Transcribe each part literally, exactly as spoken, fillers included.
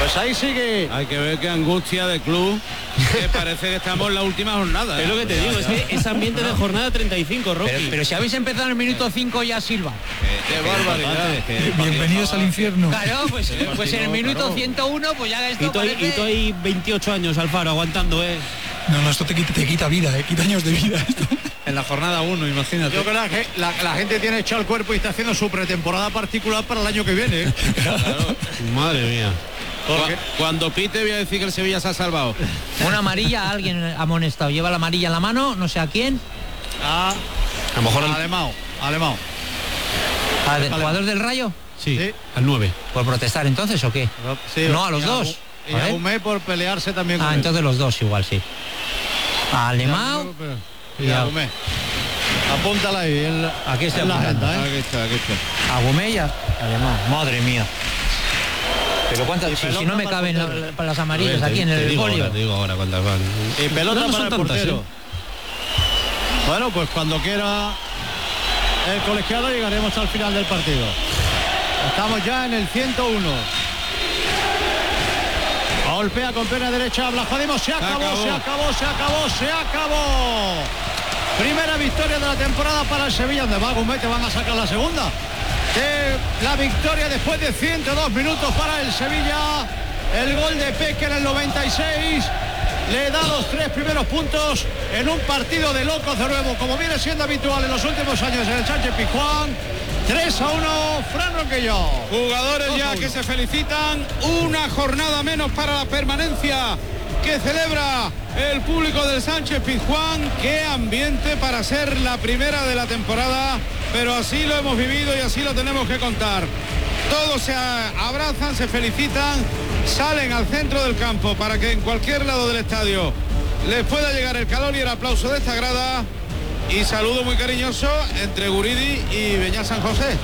Pues ahí sigue. Hay que ver qué angustia de club, que parece que estamos en la última jornada. ¿eh? Es lo que te digo, es que es ambiente de jornada treinta y cinco, Rocky. Pero, pero si habéis empezado en el minuto cinco ya silba. Qué, qué barbaridad. Que bienvenidos al infierno. Claro, pues, pues en el minuto claro. ciento uno, pues ya esto y tú, parece... y tú hay veintiocho años, Alfaro, aguantando, ¿eh? No, no, esto te quita, te quita vida, ¿eh? Quita años de vida. Esto. En la jornada uno, imagínate. Yo creo que la, la, la gente tiene echado el cuerpo y está haciendo su pretemporada particular para el año que viene. ¿eh? Claro. Madre mía. Cuando pite voy a decir que el Sevilla se ha salvado. Una amarilla, alguien ha amonestado. Lleva la amarilla en la mano, no sé a quién. Ah, a lo mejor el... Alemão, Alemão. ¿Al del jugador del Rayo? Sí, sí, al nueve. ¿Por protestar entonces o qué? Sí, no, a los dos. Y a Gumé por pelearse también con Ah, él. entonces los dos igual, sí. Alemão y a Gumé. Apúntala ahí. En aquí está en la agenda, ¿eh? Aquí está, aquí está. A Gumé y a Alemão. Madre mía. Pero cuántas, si, si no me caben la, la, las amarillas ver, aquí te, en el folio. Ahora, te digo ahora cuántas van. Y pelota no, no para el tantas, portero. ¿eh? Bueno, pues cuando quiera el colegiado llegaremos al final del partido. Estamos ya en el ciento uno. Golpea con pierna derecha, Blajadimos, se acabó, se acabó, se acabó, se acabó, se acabó. Primera victoria de la temporada para el Sevilla, donde va Gumé, te van a sacar la segunda. De la victoria después de ciento dos minutos para el Sevilla. El gol de Peque en el noventa y seis le da los tres primeros puntos en un partido de locos de nuevo, como viene siendo habitual en los últimos años en el Sánchez-Pizjuán. tres a uno, Fran Ronquillo. Jugadores ya que se felicitan. Una jornada menos para la permanencia que celebra el público del Sánchez-Pizjuán. Qué ambiente para ser la primera de la temporada, pero así lo hemos vivido y así lo tenemos que contar. Todos se abrazan, se felicitan, salen al centro del campo para que en cualquier lado del estadio les pueda llegar el calor y el aplauso de esta grada. Y saludo muy cariñoso entre Guridi y Beñat San José.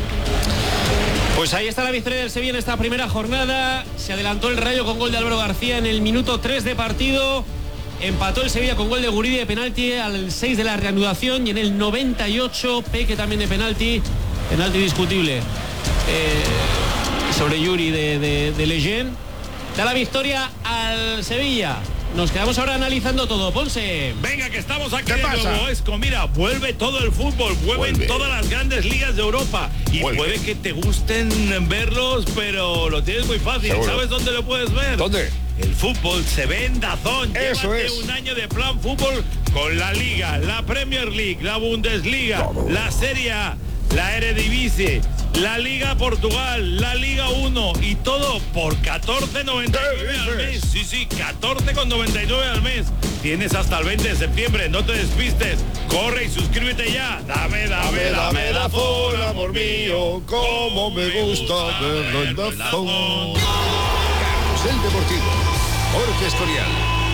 Pues ahí está la victoria del Sevilla en esta primera jornada. Se adelantó el Rayo con gol de Álvaro García en el minuto tres de partido. Empató el Sevilla con gol de Guridi de penalti al seis de la reanudación. Y en el noventa y ocho, Peque también de penalti. Penalti discutible eh, sobre Yuri de, de, de Leyen. Da la victoria al Sevilla. Nos quedamos ahora analizando todo, Ponce. Venga, que estamos aquí de nuevo, Esco. Mira, vuelve todo el fútbol, vuelven vuelve. todas las grandes ligas de Europa. Y vuelve. puede que te gusten verlos, pero lo tienes muy fácil. ¿Seguro? ¿Sabes dónde lo puedes ver? ¿Dónde? El fútbol se ve en DAZN. Eso Llévate es. un año de plan fútbol con la Liga, la Premier League, la Bundesliga, todo. La Serie A, la Eredivisie, la Liga Portugal, la Liga uno y todo por catorce noventa y nueve al mes. Sí, sí, catorce noventa y nueve al mes. Tienes hasta el veinte de septiembre, no te despistes. Corre y suscríbete ya. Dame, dame, dame la zona, amor mío. Cómo me gusta verlo en DAZN. Carrusel Deportivo, Jorge Escorial.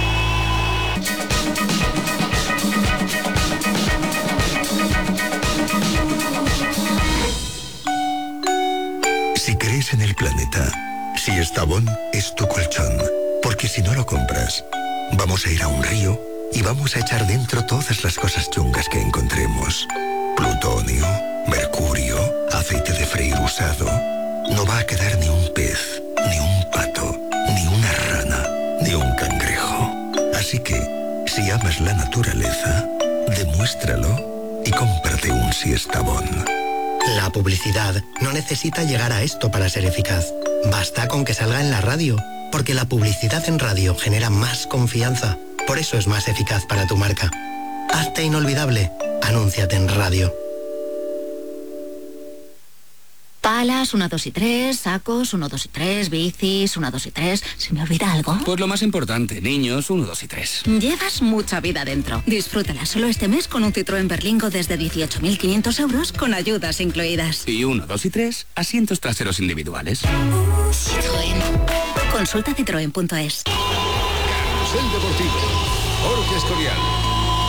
Si crees en el planeta, si Estavón es tu colchón, porque si no lo compras, vamos a ir a un río y vamos a echar dentro todas las cosas chungas que encontremos. Plutonio, mercurio, aceite de freír usado. No va a quedar ni un pez, ni un pato, ni una rana, ni un cangrejo. Así que, si amas la naturaleza, demuéstralo y cómprate un Siestabón. La publicidad no necesita llegar a esto para ser eficaz. Basta con que salga en la radio, porque la publicidad en radio genera más confianza. Por eso es más eficaz para tu marca. Hazte inolvidable. Anúnciate en radio. Palas, una, dos y tres, sacos, uno, dos y tres, bicis, una, dos y tres. ¿Se me olvida algo? Pues lo más importante, niños, uno, dos y tres. Llevas mucha vida dentro. Disfrútala solo este mes con un Citroën Berlingo desde dieciocho mil quinientos euros con ayudas incluidas. Y uno, dos y tres, asientos traseros individuales. Citroën. Consulta citroen punto es. Carrusel Deportivo, Jorge Escorial.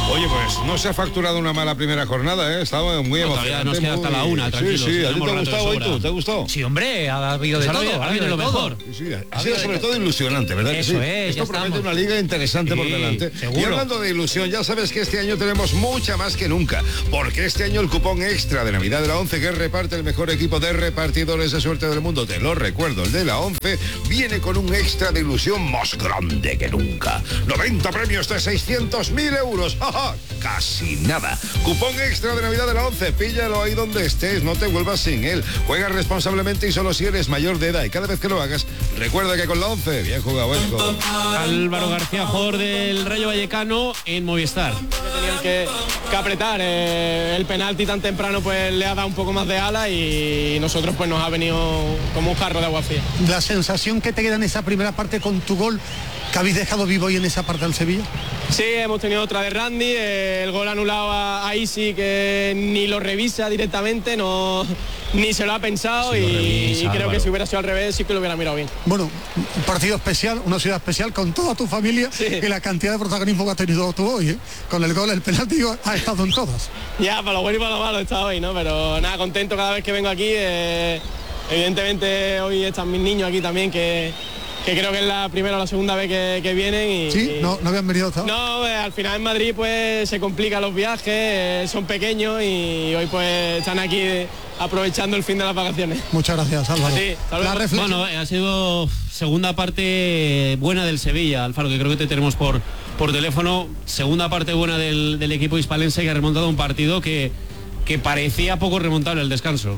Oye, pues no se ha facturado una mala primera jornada, ¿eh? Estaba muy no, emocionante. Nos queda muy... hasta la una, tranquilo. Sí, sí, ¿a ti te ha gustado hoy tú? ¿Te ha gustado? Sí, hombre, ha habido de pues todo. Ha habido habido de lo todo. mejor. Sí, sí, ha sido sobre todo ilusionante, ¿verdad? Eso sí. es, Esto ya promete estamos. una liga interesante Sí, por delante. seguro. Y hablando de ilusión, ya sabes que este año tenemos mucha más que nunca, porque este año el cupón extra de Navidad de la ONCE, que reparte el mejor equipo de repartidores de suerte del mundo, te lo recuerdo, el de la ONCE, viene con un extra de ilusión más grande que nunca. noventa premios de seiscientos mil euros. ¡Ja, ja! Casi nada. Cupón extra de Navidad de la ONCE, píllalo ahí donde estés, no te vuelvas sin él. Juega responsablemente y solo si eres mayor de edad, y cada vez que lo hagas, recuerda que con la ONCE, bien jugado, Esco. Álvaro García, jugador del Rayo Vallecano en Movistar. Tenían que, que apretar, eh, el penalti tan temprano pues le ha dado un poco más de ala y nosotros pues nos ha venido como un jarro de agua fría. La sensación que te queda en esa primera parte con tu gol, que habéis dejado vivo hoy en esa parte del Sevilla. Sí, hemos tenido otra de Randy, eh, el gol anulado a, a Isi, que ni lo revisa directamente, no, ni se lo ha pensado, y, revisa, y creo Álvaro. Que si hubiera sido al revés sí que lo hubiera mirado bien. Bueno, un partido especial, una ciudad especial con toda tu familia, sí. Y la cantidad de protagonismo que has tenido tú hoy, ¿eh? Con el gol, el penalti, ha estado en todas. Ya, para lo bueno y para lo malo he estado hoy, ¿no? Pero nada, contento cada vez que vengo aquí. Eh, evidentemente hoy están mis niños aquí también, que... que creo que es la primera o la segunda vez que, que vienen y... Sí, y, no, no habían venido hasta No, eh, al final en Madrid pues se complican los viajes, eh, son pequeños y hoy pues están aquí eh, aprovechando el fin de las vacaciones. Muchas gracias, Álvaro. Sí, la bueno, ha sido segunda parte buena del Sevilla, Alfaro, que creo que te tenemos por, por teléfono. Segunda parte buena del, del equipo hispalense, que ha remontado un partido que, que parecía poco remontable al descanso.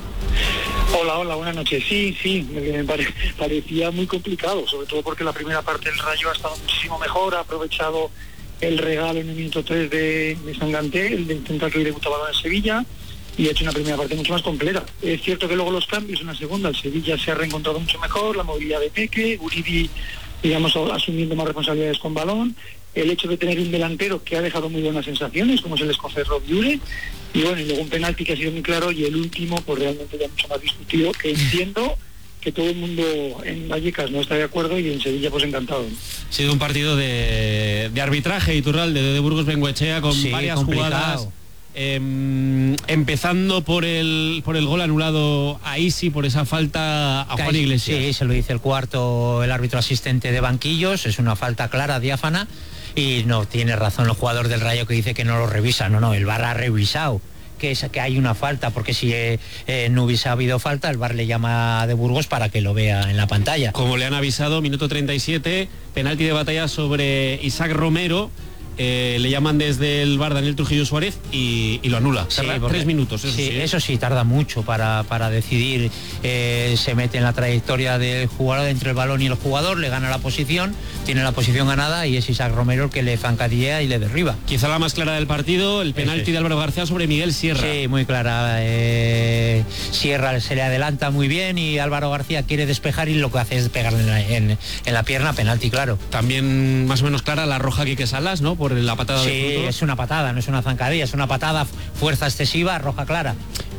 Hola, hola, buenas noches. Sí, sí, me pare, parecía muy complicado, sobre todo porque la primera parte del Rayo ha estado muchísimo mejor, ha aprovechado el regalo en el minuto tres de, de Sanganté, el de intentar que hoy debutaba en Sevilla, y ha hecho una primera parte mucho más completa. Es cierto que luego los cambios en la segunda, el Sevilla se ha reencontrado mucho mejor, la movilidad de Peque, Guridi, digamos, asumiendo más responsabilidades con balón, el hecho de tener un delantero que ha dejado muy buenas sensaciones, como es el escocés Rob Ure, y bueno, y luego un penalti que ha sido muy claro, y el último pues realmente ya mucho más discutido, que entiendo que todo el mundo en Vallecas no está de acuerdo, y en Sevilla pues encantado. Ha sido un partido de, de arbitraje, Iturralde, de, de Burgos Bengoechea, con sí, varias complicado. jugadas, eh, empezando por el por el gol anulado a Isi, por esa falta a Juan Iglesias. Sí, se lo dice el cuarto, el árbitro asistente de banquillos, es una falta clara, diáfana. Y no tiene razón el jugador del Rayo que dice que no lo revisa. No, no, el V A R ha revisado que, es, que hay una falta, porque si eh, eh, no hubiese habido falta, el V A R le llama de Burgos para que lo vea en la pantalla. Como le han avisado, minuto treinta y siete, penalti de Batalla sobre Isaac Romero. Eh, le llaman desde el V A R Daniel Trujillo Suárez y, y lo anula. Sí, porque, tres minutos, eso sí, sí. Eso sí, tarda mucho para, para decidir. Eh, se mete en la trayectoria del jugador entre el balón y el jugador, le gana la posición, tiene la posición ganada, y es Isaac Romero el que le zancadilla y le derriba. Quizá la más clara del partido, el penalti de Álvaro García sobre Miguel Sierra. Sí, muy clara. Eh, Sierra se le adelanta muy bien y Álvaro García quiere despejar y lo que hace es pegarle en la, en, en la pierna, penalti claro. También más o menos clara la roja Quique Salas, ¿no? Por la patada sí, de Frutos. Es una patada, no es una zancadilla, es una patada, fuerza excesiva, roja clara.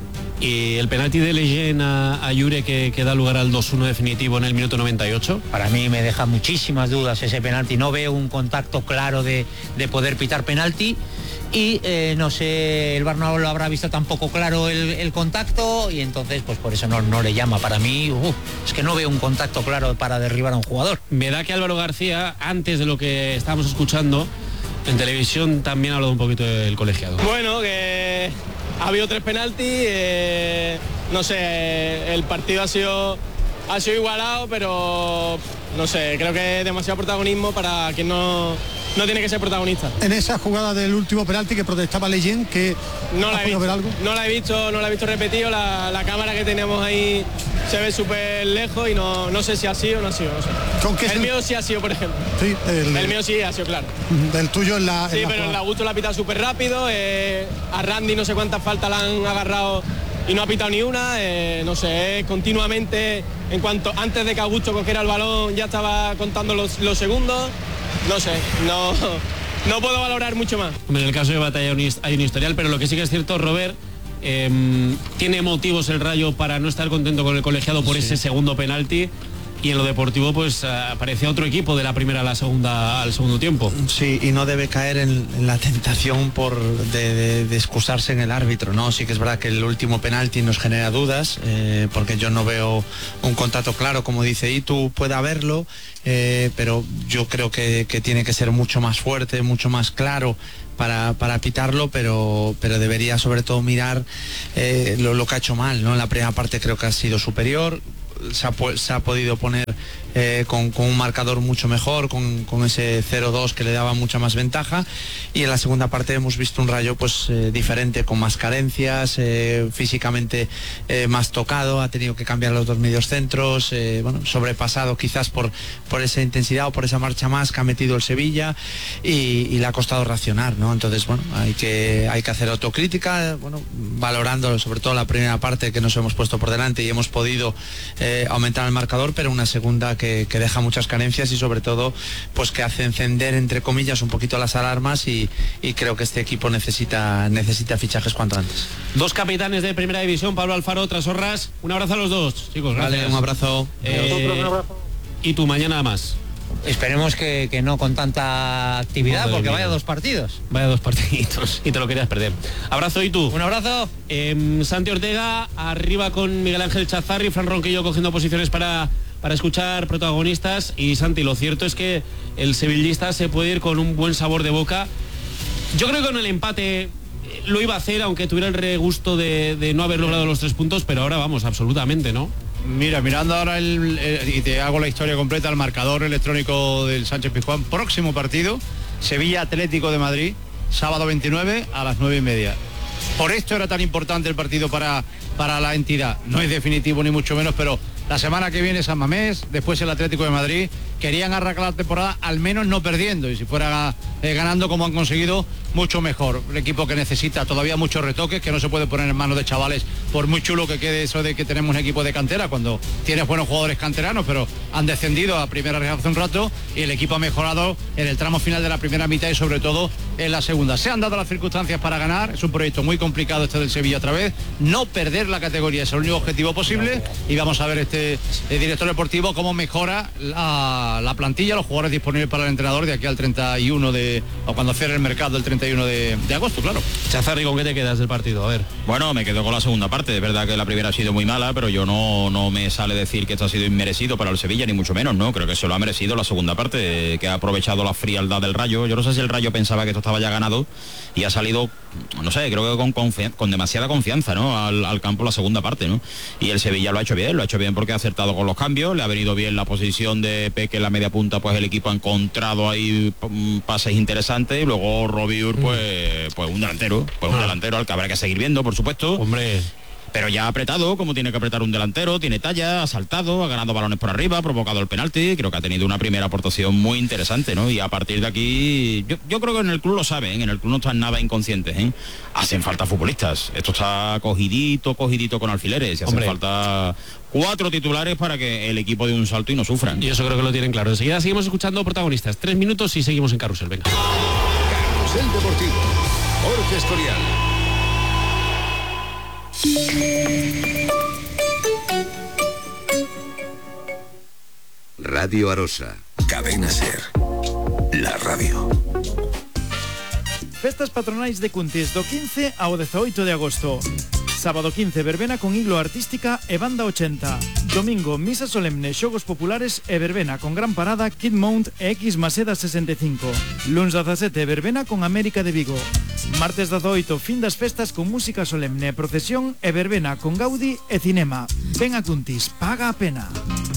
Y el penalti de Leyen a, a Yure que, que da lugar al dos uno definitivo en el minuto noventa y ocho. Para mí me deja muchísimas dudas ese penalti, no veo un contacto claro de, de poder pitar penalti. Y eh, no sé, el V A R no lo habrá visto tampoco claro el, el contacto, y entonces pues por eso no, no le llama. Para mí, uh, es que no veo un contacto claro para derribar a un jugador. Me da que Álvaro García, antes de lo que estábamos escuchando en televisión, también ha hablado un poquito del colegiado. Bueno, que ha habido tres penaltis, eh, no sé, el partido ha sido, ha sido igualado, pero no sé, creo que es demasiado protagonismo para quien no... no tiene que ser protagonista. En esa jugada del último penalti que protestaba Leyen, que no la he visto, ver algo? No la he visto, no la he visto repetido, la, la cámara que tenemos ahí se ve súper lejos y no, no sé si ha sido o no ha sido, no sé. ¿Con qué el se... mío sí ha sido, por ejemplo. Sí, el... el mío sí ha sido, claro. Del tuyo en la... Sí, en la pero jugada. el Augusto la ha pitado súper rápido, eh, a Randy no sé cuántas faltas la han agarrado y no ha pitado ni una, eh, no sé, continuamente, en cuanto antes de que Augusto cogiera el balón ya estaba contando los, los segundos, no sé, no, no puedo valorar mucho más. En el caso de Batalla hay un historial, pero lo que sí que es cierto, Robert, eh, tiene motivos el Rayo para no estar contento con el colegiado por sí. ese segundo penalti. y en lo deportivo pues aparece otro equipo de la primera a la segunda al segundo tiempo. Sí, y no debe caer en, en la tentación por de, de, de excusarse en el árbitro, ¿no? Sí que es verdad que el último penalti nos genera dudas, eh, porque yo no veo un contacto claro, como dice Itu, puede haberlo, eh, pero yo creo que, que tiene que ser mucho más fuerte, mucho más claro para, para pitarlo, pero, pero debería sobre todo mirar eh, lo, lo que ha hecho mal, ¿no? En la primera parte creo que ha sido superior, se ha, se ha podido poner eh, con, con un marcador mucho mejor, con, con ese cero dos que le daba mucha más ventaja, y en la segunda parte hemos visto un Rayo pues eh, diferente, con más carencias, eh, físicamente eh, más tocado, ha tenido que cambiar los dos medios centros, eh, bueno, sobrepasado quizás por, por esa intensidad o por esa marcha más que ha metido el Sevilla, y, y le ha costado racionar, ¿no? Entonces, bueno, hay que, hay que hacer autocrítica, bueno, valorando sobre todo la primera parte que nos hemos puesto por delante y hemos podido eh, aumentar el marcador, pero una segunda que Que, que deja muchas carencias y sobre todo pues que hace encender entre comillas un poquito las alarmas, y, y creo que este equipo necesita necesita fichajes cuanto antes. Dos capitanes de primera división, Pablo Alfaro, Trasorras, un abrazo a los dos, chicos, gracias. Vale, un abrazo. Eh, un abrazo. Y tú, mañana más. Esperemos que, que no con tanta actividad, Madre porque mía. Vaya dos partidos. Vaya dos partiditos y te lo querías perder. Abrazo, y tú. Un abrazo. Eh, Santi Ortega, arriba con Miguel Ángel Chazarri, Fran Ronquillo cogiendo posiciones para, para escuchar protagonistas. Y Santi, lo cierto es que el sevillista se puede ir con un buen sabor de boca. Yo creo que con el empate lo iba a hacer, aunque tuviera el regusto de, de no haber logrado los tres puntos, pero ahora vamos, absolutamente, ¿no? Mira, mirando ahora el, el, y te hago la historia completa, el marcador electrónico del Sánchez Pizjuán, próximo partido, Sevilla Atlético de Madrid, sábado veintinueve a las nueve y media. Por esto era tan importante el partido para, para la entidad. No es definitivo ni mucho menos, pero la semana que viene San Mamés, después el Atlético de Madrid. Querían arrancar la temporada al menos no perdiendo, y si fuera eh, ganando como han conseguido, mucho mejor. El equipo que necesita todavía muchos retoques, que no se puede poner en manos de chavales, por muy chulo que quede eso de que tenemos un equipo de cantera, cuando tienes buenos jugadores canteranos, pero han descendido a primera red hace un rato, y el equipo ha mejorado en el tramo final de la primera mitad y sobre todo en la segunda. Se han dado las circunstancias para ganar, es un proyecto muy complicado este del Sevilla otra vez, no perder la categoría es el único objetivo posible, y vamos a ver este el director deportivo cómo mejora la, la plantilla, los jugadores disponibles para el entrenador de aquí al treinta y uno de, o cuando cierre el mercado el treinta y uno de, de agosto, claro. Chazarri, ¿con qué te quedas del partido? A ver. Bueno, me quedo con la segunda parte, es verdad que la primera ha sido muy mala, pero yo no, no me sale decir que esto ha sido inmerecido para el Sevilla, ni mucho menos, ¿no? Creo que se lo ha merecido la segunda parte, que ha aprovechado la frialdad del Rayo. Yo no sé si el Rayo pensaba que esto estaba ya ganado y ha salido, no sé, creo que con, confian- con demasiada confianza, ¿no? Al, al campo la segunda parte, ¿no? Y el Sevilla lo ha hecho bien, lo ha hecho bien porque ha acertado con los cambios, le ha venido bien la posición de Peque en la media punta, pues el equipo ha encontrado ahí pases interesantes, y luego Robiur, pues, pues un delantero, pues un delantero al que habrá que seguir viendo, por supuesto. Hombre. Pero ya ha apretado como tiene que apretar un delantero, tiene talla, ha saltado, ha ganado balones por arriba, ha provocado el penalti, creo que ha tenido una primera aportación muy interesante, ¿no? Y a partir de aquí, yo, yo creo que en el club lo saben, en el club no están nada inconscientes, ¿eh? Hacen falta futbolistas, esto está cogidito, cogidito con alfileres, y hacen Hombre. falta cuatro titulares para que el equipo dé un salto y no sufran. Y eso creo que lo tienen claro. Enseguida seguimos escuchando protagonistas, tres minutos y seguimos en Carrusel, venga. Carrusel Deportivo, Jorge Escorial. Radio Arosa. Cadena Ser. La radio. Festas patronais de Cuntis do quince ao dezaoito de agosto. Sábado quince, verbena con iglo artística e banda ochenta. Domingo, misa solemne, xogos populares e verbena con gran parada, Kid Mount e X Maseda sesenta e cinco. Luns dezasete, verbena con América de Vigo. Martes dezaoito, fin das festas con música solemne, procesión e verbena con Gaudí e cinema. Ven a Cuntis, paga a pena.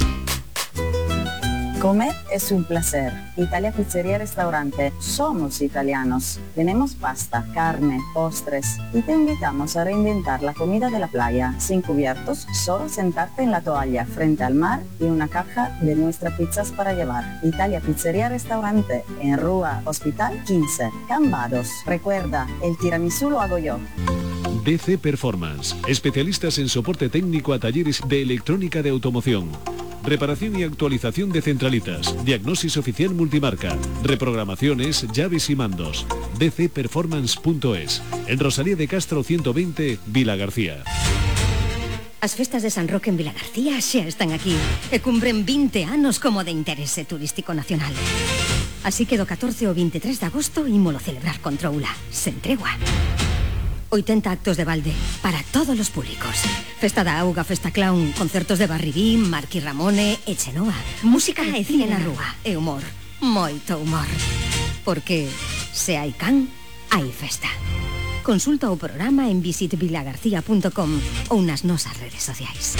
Comer es un placer. Italia Pizzería Restaurante. Somos italianos. Tenemos pasta, carne, postres y te invitamos a reinventar la comida de la playa. Sin cubiertos, solo sentarte en la toalla frente al mar y una caja de nuestras pizzas para llevar. Italia Pizzería Restaurante en Rúa Hospital quince, Cambados. Recuerda, el tiramisú lo hago yo. D C Performance, especialistas en soporte técnico a talleres de electrónica de automoción. Reparación y actualización de centralitas, diagnosis oficial multimarca, reprogramaciones, llaves y mandos. d c performance punto es, en Rosalía de Castro ciento veinte, Vila García. As festas de San Roque en Vilagarcía xa están aquí e cumpren vinte anos como de interese turístico nacional. Así que do catorce ao veintitrés de agosto ímolo celebrar con troula, sen tregua. oitenta actos de balde para todos os públicos. Festa da auga, festa clown, concertos de Barribín, Marqui Ramone e Chenoa. Música e cine na rúa e humor, moito humor. Porque se hai can, hai festa. Consulta o programa en visit vilagarcía punto com ou nas nosas redes sociais.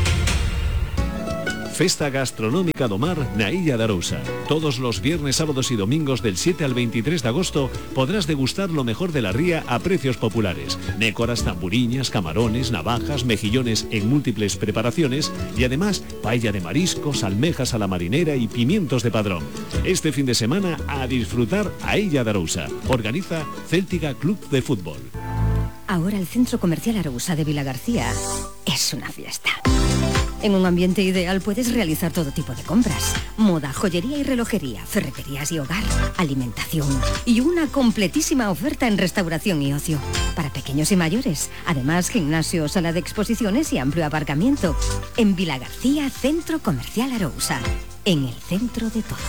Festa Gastronómica do Mar na Illa de Arousa. Todos los viernes, sábados y domingos del siete al veintitrés de agosto podrás degustar lo mejor de la ría a precios populares. Nécoras, tamburiñas, camarones, navajas, mejillones en múltiples preparaciones y además paella de mariscos, almejas a la marinera y pimientos de padrón. Este fin de semana a disfrutar a Illa de Arousa. Organiza Céltica Club de Fútbol. Ahora el Centro Comercial Arousa de Vilagarcía es una fiesta. En un ambiente ideal puedes realizar todo tipo de compras. Moda, joyería y relojería, ferreterías y hogar, alimentación y una completísima oferta en restauración y ocio. Para pequeños y mayores. Además, gimnasio, sala de exposiciones y amplio aparcamiento. En Vilagarcía, Centro Comercial Arousa. En el centro de todo.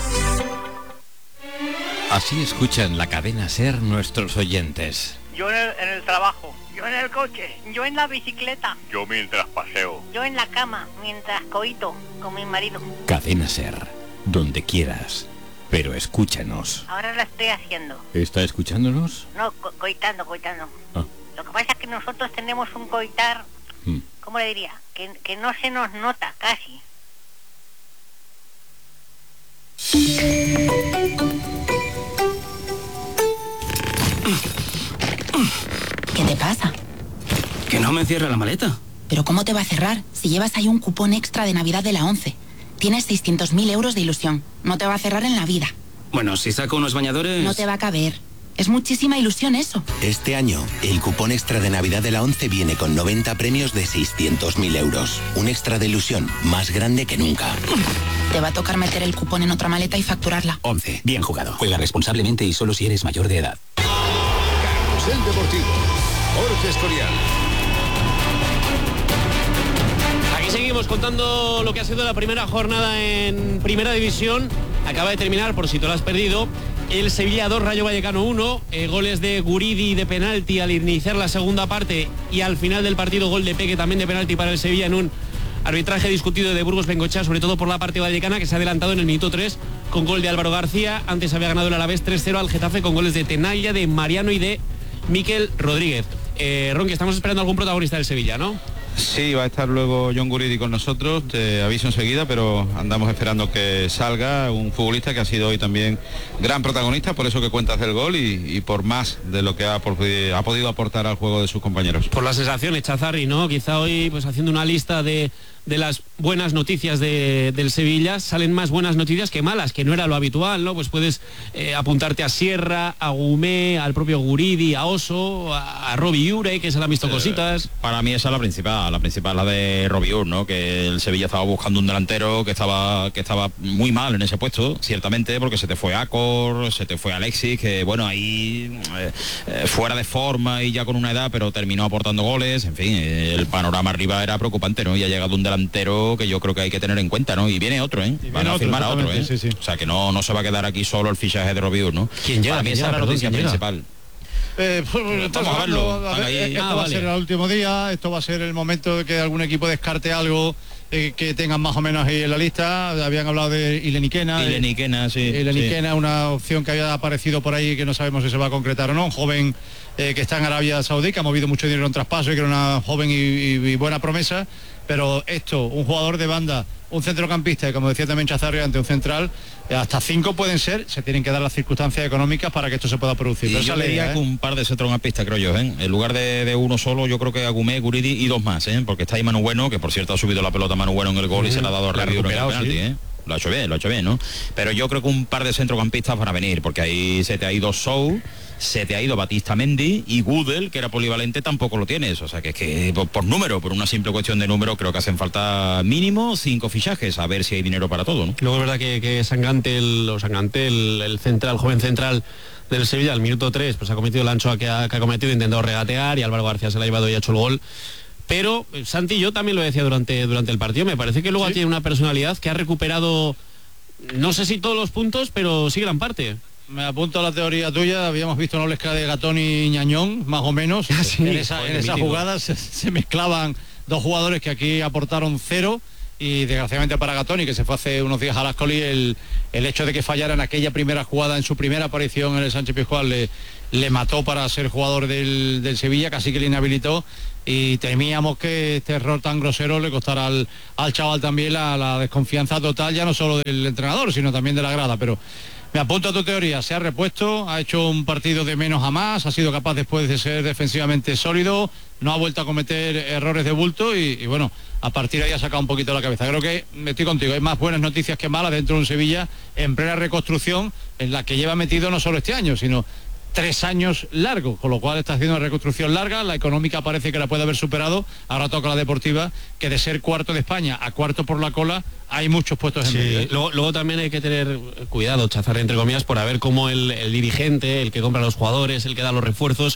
Así escuchan la cadena SER nuestros oyentes. Yo en el, en el trabajo. Yo en el coche. Yo en la bicicleta. Yo mientras paseo. Yo en la cama, mientras coito con mi marido. Cadena SER, donde quieras, pero escúchanos. Ahora la estoy haciendo. ¿Está escuchándonos? No, co coitando, coitando. Ah. Lo que pasa es que nosotros tenemos un coitar, Hmm. ¿cómo le diría? Que, que no se nos nota casi. ¿Qué te pasa? Que no me cierra la maleta. ¿Pero cómo te va a cerrar si llevas ahí un cupón extra de Navidad de la ONCE? Tienes seiscientos mil euros de ilusión. No te va a cerrar en la vida. Bueno, si saco unos bañadores... No te va a caber. Es muchísima ilusión eso. Este año, el cupón extra de Navidad de la ONCE viene con noventa premios de seiscientos mil euros. Un extra de ilusión más grande que nunca. Te va a tocar meter el cupón en otra maleta y facturarla. ONCE. Bien jugado. Juega responsablemente y solo si eres mayor de edad. El Deportivo, Jorge Escorial. Aquí seguimos contando lo que ha sido la primera jornada en Primera División. Acaba de terminar, por si te lo has perdido, el Sevilla dos, Rayo Vallecano uno. Eh, goles de Guridi de penalti al iniciar la segunda parte y al final del partido gol de Peque también de penalti para el Sevilla en un arbitraje discutido de Burgos Bengochea, sobre todo por la parte vallecana, que se ha adelantado en el minuto tres con gol de Álvaro García. Antes había ganado el Alavés tres cero al Getafe con goles de Tenalla, de Mariano y de Miquel Rodríguez. Eh, Ronqui, estamos esperando algún protagonista del Sevilla, ¿no? Sí, va a estar luego John Guridi con nosotros, te aviso enseguida, pero andamos esperando que salga un futbolista que ha sido hoy también gran protagonista, por eso que cuentas del gol y, y por más de lo que ha, por, ha podido aportar al juego de sus compañeros. Por las sensaciones, Chazarri, ¿no? Quizá hoy, pues haciendo una lista de, de las buenas noticias de, del Sevilla, salen más buenas noticias que malas, que no era lo habitual, ¿no? Pues puedes eh, apuntarte a Sierra, a Gumé, al propio Guridi, a Oso, a, a Robbie Ure, que se le han visto cositas. Eh, para mí esa es la principal. La principal, la de Robiur, ¿no? Que el Sevilla estaba buscando un delantero que estaba que estaba muy mal en ese puesto, ciertamente, porque se te fue Acor, se te fue Alexis, que bueno, ahí eh, eh, fuera de forma y ya con una edad, pero terminó aportando goles. En fin, eh, el panorama arriba era preocupante, ¿no? Y ha llegado un delantero que yo creo que hay que tener en cuenta, ¿no? Y viene otro, ¿eh? Van a firmar a otro, ¿eh? Sí, sí. O sea, que no, no se va a quedar aquí solo el fichaje de Robiur, ¿no? ¿Quién llega? Para mí esa es la noticia principal. Eh, pues, Vamos a verlo. A ver, Ahí. esto Ah, va vale. a ser el último día, esto va a ser el momento de que algún equipo descarte algo eh, que tengan más o menos ahí en la lista. Habían hablado de Ileniquena. Ileniquena, sí. Ileniquena, una opción que había aparecido por ahí que no sabemos si se va a concretar o no. Un joven eh, que está en Arabia Saudí, que ha movido mucho dinero en traspaso y que era una joven y, y- y buena promesa. Pero esto, un jugador de banda, un centrocampista y como decía también Chazarri, ante un central, eh, hasta cinco pueden ser, se tienen que dar las circunstancias económicas para que esto se pueda producir. Y Pero yo esa diría idea, que ¿eh? un par de centrocampistas, creo yo, ¿eh? En lugar de, de uno solo, yo creo que Agumé, Guridi y dos más, ¿eh? Porque está ahí Manu Bueno, que por cierto ha subido la pelota Manu Bueno en el gol y se la ha dado a La ha Rebiur en el recuperado, penalti, sí. ¿eh? Lo ha hecho bien, lo ha hecho bien, ¿no? Pero yo creo que un par de centrocampistas van a venir, porque ahí se te ha ido Sou, se te ha ido Batista Mendy y Gudel, que era polivalente, tampoco lo tienes. O sea que es que por, por número, por una simple cuestión de número, creo que hacen falta mínimo cinco fichajes, a ver si hay dinero para todo, ¿no? Luego es verdad que, que Sangante, el, o Sangante el, el central, joven central del Sevilla, al minuto tres, pues ha cometido el ancho que ha, que ha cometido, intentado regatear y Álvaro García se la ha llevado y ha hecho el gol. pero Santi, yo también lo decía durante, durante el partido, me parece que luego ¿Sí? tiene una personalidad que ha recuperado, no sé si todos los puntos, pero sí gran parte. Me apunto a la teoría tuya, habíamos visto una mezcla de Gatón y Ñañón, más o menos. Sí, en esa, en esa jugada se, se mezclaban dos jugadores que aquí aportaron cero, y desgraciadamente para Gatoni, que se fue hace unos días a las Coli, el, el hecho de que fallara en aquella primera jugada, en su primera aparición en el Sánchez Pizjuán, le, le mató para ser jugador del, del Sevilla, casi que le inhabilitó, y temíamos que este error tan grosero le costara al, al chaval también la, la desconfianza total, ya no solo del entrenador, sino también de la grada. Pero me apunto a tu teoría, se ha repuesto, ha hecho un partido de menos a más, ha sido capaz después de ser defensivamente sólido, no ha vuelto a cometer errores de bulto y, y bueno, a partir de ahí ha sacado un poquito la cabeza. Creo que, estoy contigo, hay más buenas noticias que malas dentro de un Sevilla en plena reconstrucción, en la que lleva metido no solo este año, sino tres años largos, con lo cual está haciendo una reconstrucción larga, la económica parece que la puede haber superado, ahora toca la deportiva, que de ser cuarto de España a cuarto por la cola, hay muchos puestos en sí, medio. ¿eh? Luego, luego también hay que tener cuidado, chazar entre comillas, por ver cómo el, el dirigente, el que compra a los jugadores, el que da los refuerzos,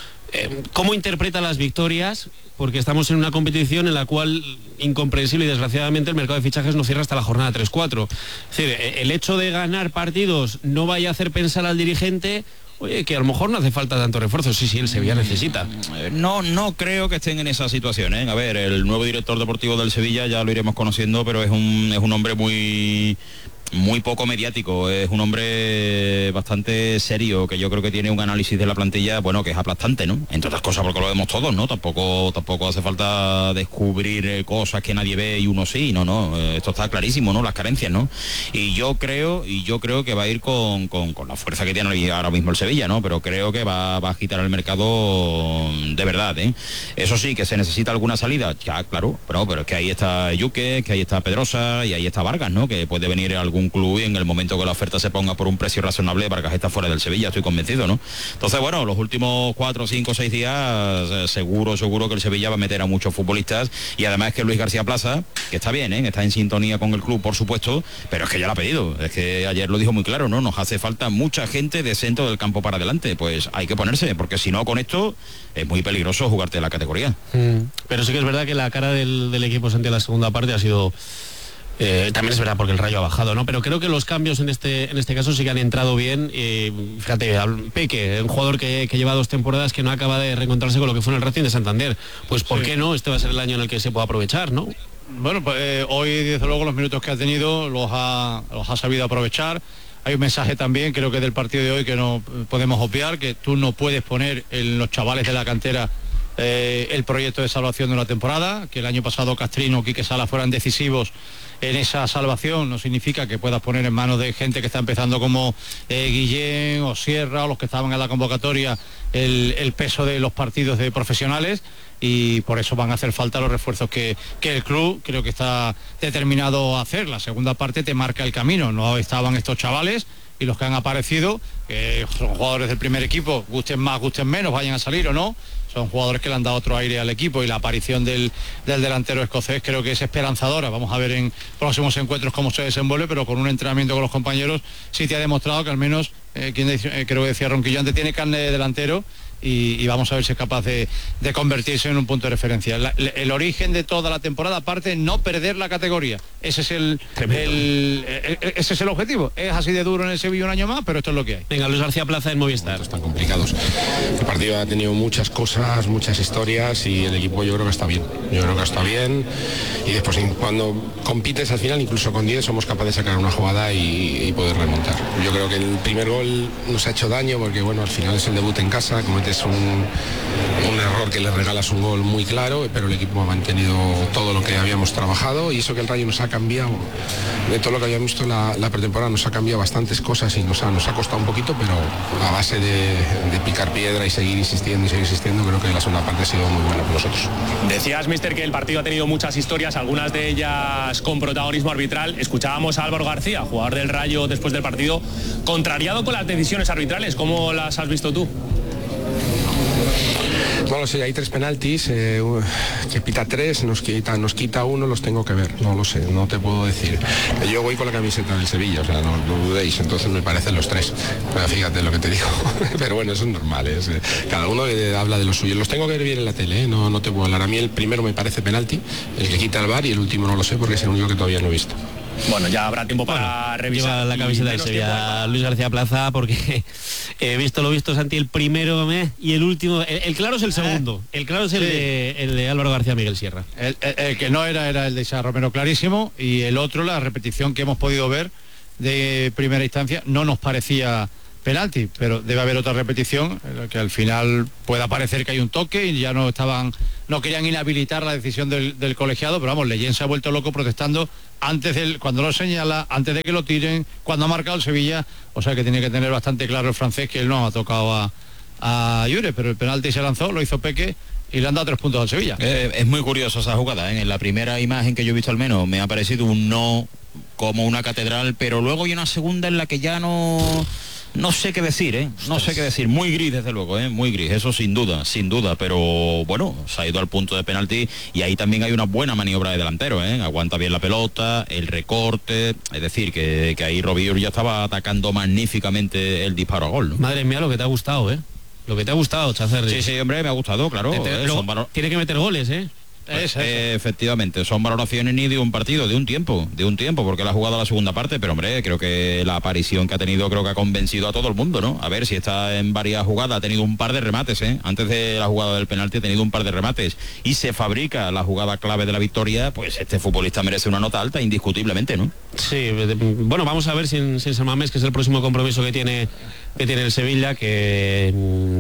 eh, cómo interpreta las victorias, porque estamos en una competición en la cual, incomprensible y desgraciadamente, el mercado de fichajes no cierra hasta la jornada tres cuatro. Es decir, el hecho de ganar partidos no vaya a hacer pensar al dirigente, oye, que a lo mejor no hace falta tanto refuerzo, sí, sí, el Sevilla necesita. No, no creo que estén en esa situación, ¿eh? A ver, el nuevo director deportivo del Sevilla ya lo iremos conociendo, pero es un, es un hombre muy... muy poco mediático, es un hombre bastante serio, que yo creo que tiene un análisis de la plantilla, bueno, que es aplastante, ¿no? Entre otras cosas porque lo vemos todos, ¿no? Tampoco, tampoco hace falta descubrir cosas que nadie ve y uno sí, no, no, esto está clarísimo, ¿no? Las carencias, ¿no? Y yo creo, y yo creo que va a ir con, con, con la fuerza que tiene ahora mismo el Sevilla, ¿no? Pero creo que va, va a agitar el mercado de verdad, ¿eh? Eso sí, que se necesita alguna salida, ya, claro, pero, pero es que ahí está Yuque, que ahí está Pedrosa y ahí está Vargas, ¿no? Que puede venir algún un club y en el momento que la oferta se ponga por un precio razonable, Vargas está fuera del Sevilla, estoy convencido, ¿no? Entonces, bueno, los últimos cuatro, cinco, seis días, eh, seguro, seguro que el Sevilla va a meter a muchos futbolistas, y además que Luis García Plaza, que está bien, ¿eh? Está en sintonía con el club, por supuesto, pero es que ya lo ha pedido, es que ayer lo dijo muy claro, ¿no? Nos hace falta mucha gente de centro del campo para adelante, pues hay que ponerse, porque si no, con esto es muy peligroso jugarte la categoría. Mm, pero sí que es verdad que la cara del, del equipo ante la segunda parte ha sido... Eh, también es verdad porque el Rayo ha bajado, ¿no? Pero creo que los cambios en este en este caso sí que han entrado bien. Eh, fíjate, Peque, un jugador que, que lleva dos temporadas que no acaba de reencontrarse con lo que fue en el Racing de Santander. Pues ¿por sí. qué no? Este va a ser el año en el que se pueda aprovechar, ¿no? Bueno, pues eh, hoy desde luego los minutos que ha tenido los ha, los ha sabido aprovechar. Hay un mensaje también, creo que del partido de hoy, que no podemos obviar, que tú no puedes poner en los chavales de la cantera eh, el proyecto de salvación de una temporada, que el año pasado Castrino o Quique Sala fueran decisivos en esa salvación, no significa que puedas poner en manos de gente que está empezando como eh, Guillén o Sierra o los que estaban en la convocatoria el, el peso de los partidos de profesionales, y por eso van a hacer falta los refuerzos que, que el club creo que está determinado a hacer. La segunda parte te marca el camino, no estaban estos chavales y los que han aparecido, que son jugadores del primer equipo, gusten más, gusten menos, vayan a salir o no, son jugadores que le han dado otro aire al equipo, y la aparición del, del delantero escocés creo que es esperanzadora. Vamos a ver en próximos encuentros cómo se desenvuelve, pero con un entrenamiento con los compañeros sí te ha demostrado que al menos, eh, quien eh, creo que decía Ronquillo antes, tiene carne de delantero, y, y vamos a ver si es capaz de, de convertirse en un punto de referencia. La, el origen de toda la temporada, aparte, no perder la categoría. Ese es el, el, el, ese es el objetivo. Es así de duro en el Sevilla un año más, pero esto es lo que hay. Venga, Luis García Plaza en Movistar. Están complicados. El partido ha tenido muchas cosas, muchas historias, y el equipo yo creo que está bien. Yo creo que está bien, y después cuando compites al final, incluso con diez, somos capaces de sacar una jugada y, y poder remontar. Yo creo que el primer gol nos ha hecho daño porque, bueno, al final es el debut en casa, cometes un, un error que le regalas un gol muy claro, pero el equipo ha mantenido todo lo que habíamos trabajado, y eso que el Rayo nos ha cambiado, de todo lo que habíamos visto en la, la pretemporada, nos ha cambiado bastantes cosas y nos ha, nos ha costado un poquito, pero a base de, de picar piedra y seguir insistiendo y seguir insistiendo, creo que la segunda parte ha sido muy buena para nosotros. Decías, mister, que el partido ha tenido muchas historias, algunas de ellas con protagonismo arbitral. Escuchábamos a Álvaro García, jugador del Rayo, después del partido, contrariado con las decisiones arbitrales. ¿Cómo las has visto tú? No lo sé, hay tres penaltis, eh, que pita tres, nos quita, nos quita uno, los tengo que ver, no lo sé, no te puedo decir. Yo voy con la camiseta del Sevilla, o sea, no, no dudéis, entonces me parecen los tres. Pero fíjate lo que te digo. Pero bueno, eso es normal, es, eh, cada uno eh, habla de lo suyo. Los tengo que ver bien en la tele, eh, no, no te puedo hablar. A mí el primero me parece penalti, el que quita el V A R, y el último no lo sé porque es el único que todavía no he visto. Bueno, ya habrá tiempo para bueno, revisar. Lleva la camiseta del Sevilla Luis García Plaza, porque he visto lo visto, Santi, el primero ¿eh? y el último. El, el claro es el segundo. El claro es el, sí. de, el de Álvaro García Miguel Sierra. El, el, el que no era era el de Isaac Romero, clarísimo, y el otro, la repetición que hemos podido ver de primera instancia, no nos parecía penalti, pero debe haber otra repetición que al final pueda parecer que hay un toque y ya no estaban, no querían inhabilitar la decisión del, del colegiado, pero vamos, Leyen se ha vuelto loco protestando antes del, cuando lo señala, antes de que lo tiren, cuando ha marcado el Sevilla, o sea que tiene que tener bastante claro el francés que él no ha tocado a, a Llures, pero el penalti se lanzó, lo hizo Peque y le han dado tres puntos al Sevilla. Eh, es muy curioso esa jugada, ¿eh? En la primera imagen que yo he visto al menos me ha parecido un no como una catedral, pero luego hay una segunda en la que ya no... No sé qué decir, ¿eh? No sé qué decir. Muy gris, desde luego, ¿eh? Muy gris, eso sin duda, sin duda. Pero bueno, se ha ido al punto de penalti y ahí también hay una buena maniobra de delantero, ¿eh? Aguanta bien la pelota, el recorte. Es decir, que, que ahí Robiur ya estaba atacando magníficamente el disparo a gol, ¿no? Madre mía, lo que te ha gustado, ¿eh? Lo que te ha gustado, Chacerri. Sí, sí, hombre, me ha gustado, claro. Eh, son valor... Tiene que meter goles, ¿eh? Pues, eh, efectivamente, son valoraciones ni de un partido, de un tiempo, de un tiempo, porque él ha jugado la segunda parte, pero hombre, creo que la aparición que ha tenido creo que ha convencido a todo el mundo, ¿no? A ver, si está en varias jugadas, ha tenido un par de remates, ¿eh? Antes de la jugada del penalti ha tenido un par de remates y se fabrica la jugada clave de la victoria, pues este futbolista merece una nota alta, indiscutiblemente, ¿no? Sí, bueno, vamos a ver sin, sin San Mamés, que es el próximo compromiso que tiene que tiene el Sevilla, que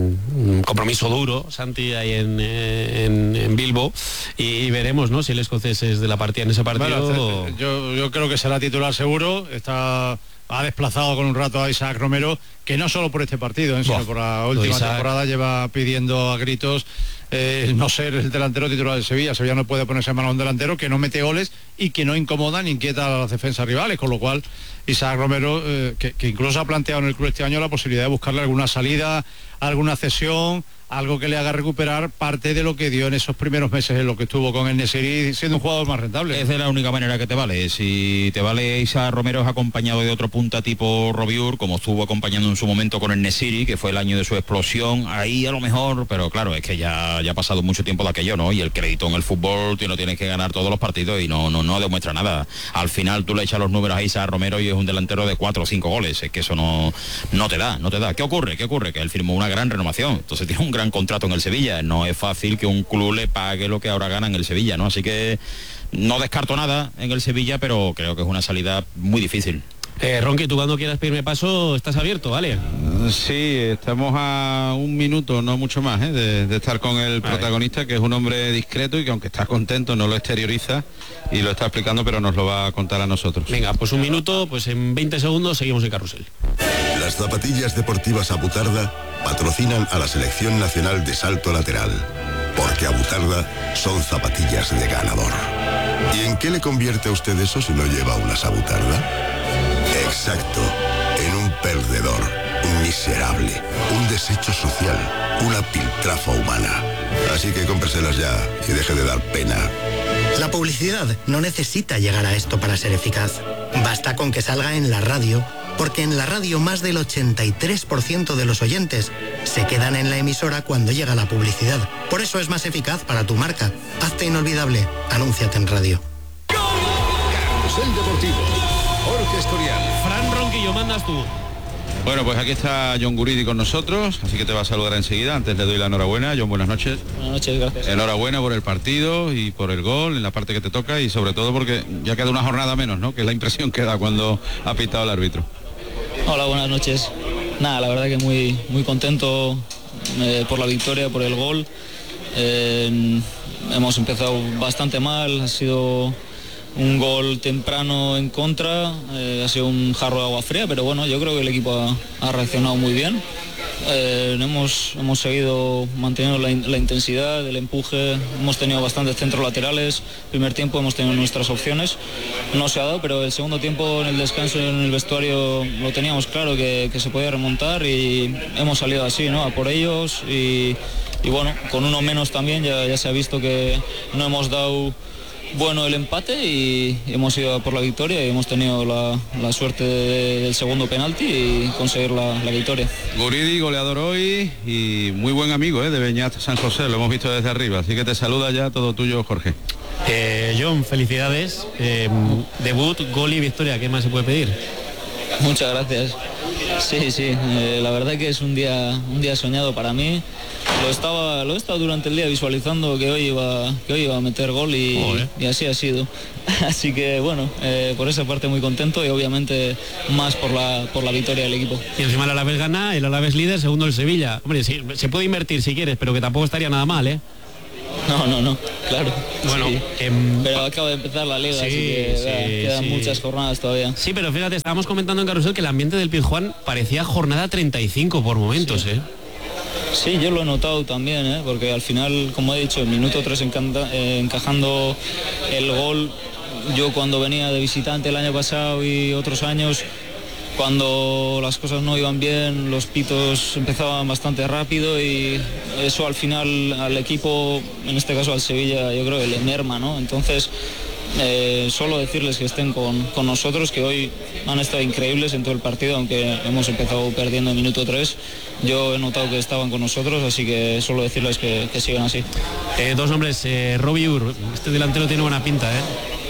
un compromiso duro, Santi, ahí en, en, en Bilbo, y, y veremos, ¿no?, si el escocés es de la partida en ese partido. Bueno, yo, yo creo que será titular seguro, está... ha desplazado con un rato a Isaac Romero, que no solo por este partido, ¿eh? sino Buah, por la última Isaac. temporada lleva pidiendo a gritos eh, no ser el delantero titular de Sevilla. Sevilla no puede ponerse en mano a un delantero que no mete goles y que no incomoda ni inquieta a las defensas rivales, con lo cual Isaac Romero, eh, que, que incluso ha planteado en el club este año la posibilidad de buscarle alguna salida, alguna cesión, algo que le haga recuperar parte de lo que dio en esos primeros meses en lo que estuvo con el Nesiri, siendo un jugador más rentable. Es de la única manera que te vale. Si te vale Isaac Romero es acompañado de otro punta tipo Robiur, como estuvo acompañando en su momento con el Nesiri, que fue el año de su explosión, ahí a lo mejor, pero claro, es que ya, ya ha pasado mucho tiempo de aquello, ¿no? Y el crédito en el fútbol, tú no tienes que ganar todos los partidos y no, no, no demuestra nada. Al final tú le echas los números a Isaac Romero y es un delantero de cuatro o cinco goles. Es que eso no, no te da, no te da. ¿Qué ocurre? ¿Qué ocurre? Que él firmó una gran renovación. Entonces tiene un gran contrato en el Sevilla. No es fácil que un club le pague lo que ahora gana en el Sevilla, ¿no? Así que no descarto nada en el Sevilla, pero creo que es una salida muy difícil. Eh, Ronqui, tú cuando quieras pedirme paso estás abierto, ¿vale? Sí, estamos a un minuto, no mucho más, ¿eh? de, de estar con el protagonista, que es un hombre discreto y que aunque está contento no lo exterioriza y lo está explicando, pero nos lo va a contar a nosotros. Venga, pues un minuto, pues en veinte segundos seguimos el carrusel. Las zapatillas deportivas Abutarda patrocinan a la Selección Nacional de Salto Lateral, porque Abutarda son zapatillas de ganador. ¿Y en qué le convierte a usted eso si no lleva unas Abutarda? Exacto, en un perdedor, un miserable, un desecho social, una piltrafa humana. Así que cómpreselas ya y deje de dar pena. La publicidad no necesita llegar a esto para ser eficaz. Basta con que salga en la radio, porque en la radio más del ochenta y tres por ciento de los oyentes se quedan en la emisora cuando llega la publicidad. Por eso es más eficaz para tu marca. Hazte inolvidable. Anúnciate en radio. Carrusel Deportivo. Jorge Escorial. Fran Ronquillo, mandas tú. Bueno, pues aquí está John Guridi con nosotros, así que te va a saludar enseguida. Antes le doy la enhorabuena. John, buenas noches. Buenas noches, gracias. Enhorabuena por el partido y por el gol en la parte que te toca, y sobre todo porque ya queda una jornada menos, ¿no? Que es la impresión que da cuando ha pitado el árbitro. Hola, buenas noches. Nada, la verdad que muy, muy contento eh, por la victoria, por el gol. Eh, hemos empezado bastante mal, ha sido un gol temprano en contra, eh, ha sido un jarro de agua fría, pero bueno, yo creo que el equipo ha, ha reaccionado muy bien Eh, hemos, hemos seguido manteniendo la, la intensidad, el empuje, hemos tenido bastantes centros laterales, primer tiempo hemos tenido nuestras opciones, no se ha dado, pero el segundo tiempo en el descanso en el vestuario lo teníamos claro que, que se podía remontar y hemos salido así, ¿no? A por ellos y, y bueno, con uno menos también ya, ya se ha visto que no hemos dado bueno el empate y hemos ido por la victoria y hemos tenido la, la suerte de, del segundo penalti y conseguir la, la victoria. Guridi, goleador hoy y muy buen amigo, ¿eh? De Beñat San José, lo hemos visto desde arriba, así que te saluda ya todo tuyo, Jorge. Eh, John, felicidades, eh, debut, gol y victoria, ¿qué más se puede pedir? Muchas gracias. Sí, sí, eh, la verdad que es un día, un día soñado para mí. Lo estaba, lo he estado durante el día visualizando que hoy iba, que hoy iba a meter gol y, y así ha sido. Así que bueno, eh, por esa parte muy contento y obviamente más por la, por la victoria del equipo. Y encima el Alavés gana, el Alavés líder, segundo el Sevilla. Hombre, sí, se puede invertir si quieres, pero que tampoco estaría nada mal, ¿eh? No, no, no, claro. Bueno, sí. eh, pero acaba de empezar la liga, sí, así que sí, vea, quedan sí. muchas jornadas todavía. Sí, pero fíjate, estábamos comentando en Carrusel que el ambiente del Pizjuán parecía jornada treinta y cinco por momentos, sí. ¿eh? Sí, yo lo he notado también, ¿eh? Porque al final, como he dicho, el minuto tres encanta, eh, encajando el gol, yo cuando venía de visitante el año pasado y otros años, cuando las cosas no iban bien, los pitos empezaban bastante rápido y eso al final al equipo, en este caso al Sevilla, yo creo que le merma, ¿no? Entonces, eh, solo decirles que estén con, con nosotros, que hoy han estado increíbles en todo el partido, aunque hemos empezado perdiendo en minuto tres. Yo he notado que estaban con nosotros, así que solo decirles que, que sigan así. Eh, dos nombres, eh, Robbie Ur, este delantero tiene buena pinta, ¿eh?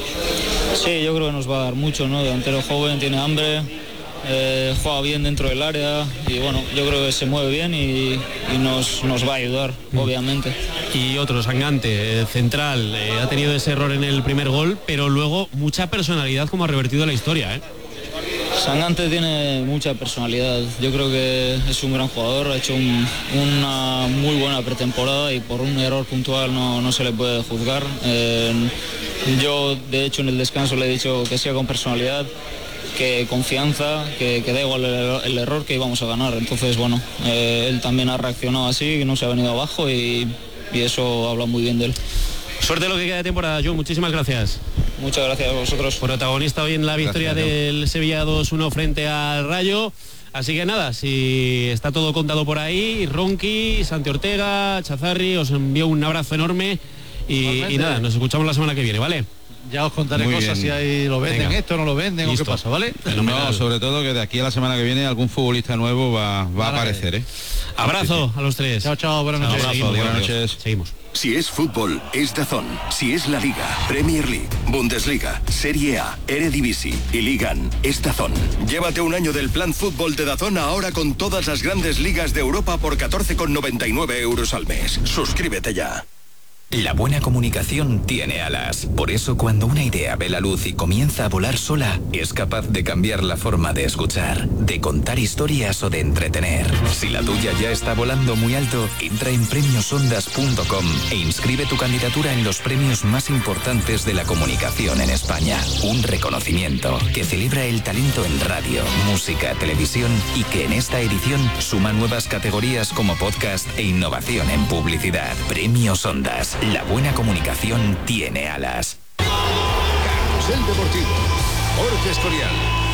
Sí, yo creo que nos va a dar mucho, ¿no? Delantero joven, tiene hambre, eh, juega bien dentro del área y bueno, yo creo que se mueve bien y, y nos, nos va a ayudar, mm. obviamente. Y otro, Sangante, eh, central, eh, ha tenido ese error en el primer gol, pero luego mucha personalidad como ha revertido la historia, ¿eh? Sangante tiene mucha personalidad, yo creo que es un gran jugador, ha hecho un, una muy buena pretemporada y por un error puntual no, no se le puede juzgar. Eh, yo de hecho en el descanso le he dicho que sea con personalidad, que confianza, que, que da igual el, el error, que íbamos a ganar. Entonces bueno, eh, él también ha reaccionado así, no se ha venido abajo y, y eso habla muy bien de él. Suerte lo que queda de temporada, John, muchísimas gracias. Muchas gracias a vosotros. Protagonista hoy en la victoria gracias, del Sevilla dos uno frente al Rayo. Así que nada, si está todo contado por ahí, Ronqui, Santi Ortega, Chazarri, os envío un abrazo enorme y, y nada, nos escuchamos la semana que viene, ¿vale? Ya os contaré Muy cosas bien. si ahí lo venden, Venga. esto no lo venden Listo. o qué pasa, ¿vale? No, sobre todo que de aquí a la semana que viene algún futbolista nuevo va, va a aparecer, ¿eh? Abrazo Sí, sí. a los tres. Chao, chao, buenas noches. Abrazo, Seguimos, buenas noches. Seguimos. Si es fútbol, es DAZN. Si es la Liga, Premier League, Bundesliga, Serie A, Eredivisie y Ligan, es DAZN. Llévate un año del plan fútbol de DAZN ahora con todas las grandes ligas de Europa por catorce con noventa y nueve euros al mes. Suscríbete ya. La buena comunicación tiene alas. Por eso cuando una idea ve la luz y comienza a volar sola, es capaz de cambiar la forma de escuchar, de contar historias o de entretener. Si la tuya ya está volando muy alto, entra en premios ondas punto com e inscribe tu candidatura en los premios más importantes de la comunicación en España. Un reconocimiento que celebra el talento en radio, música, televisión y que en esta edición suma nuevas categorías como podcast e innovación en publicidad. Premios Ondas. La buena comunicación tiene alas. Carrusel Deportivo. Jorge Escorial.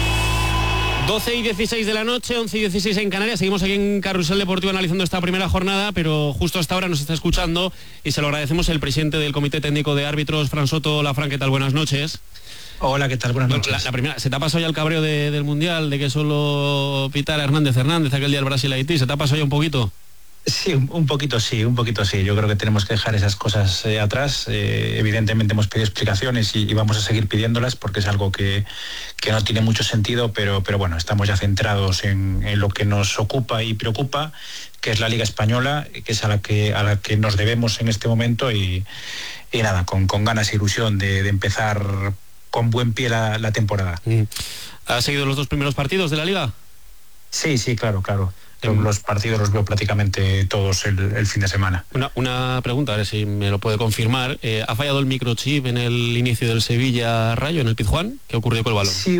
doce y dieciséis de la noche, once y dieciséis en Canarias. Seguimos aquí en Carrusel Deportivo analizando esta primera jornada, pero justo hasta ahora nos está escuchando y se lo agradecemos el presidente del Comité Técnico de Árbitros, Fran Soto. Hola, Fran, ¿qué tal? Buenas noches. Hola, ¿qué tal? Buenas noches. La, la primera, ¿se te ha pasado ya el cabreo de, del Mundial, de que solo pitara Hernández Hernández aquel día del Brasil-Haití? ¿Se te ha pasado ya un poquito? Sí, un poquito sí, un poquito sí. Yo creo que tenemos que dejar esas cosas eh, atrás. Eh, evidentemente hemos pedido explicaciones y, y vamos a seguir pidiéndolas porque es algo que, que no tiene mucho sentido, pero, pero bueno, estamos ya centrados en, en lo que nos ocupa y preocupa, que es la Liga Española, que es a la que, a la que nos debemos en este momento y, y nada, con, con ganas e ilusión de, de empezar con buen pie la, la temporada. Mm. ¿Has seguido los dos primeros partidos de la Liga? Sí, sí, claro, claro. Los partidos los veo prácticamente todos el, el fin de semana. Una, una pregunta, a ver si me lo puede confirmar. Eh, ¿Ha fallado el microchip en el inicio del Sevilla-Rayo, en el Pizjuán? ¿Qué ocurrió con el balón? Sí, hubo,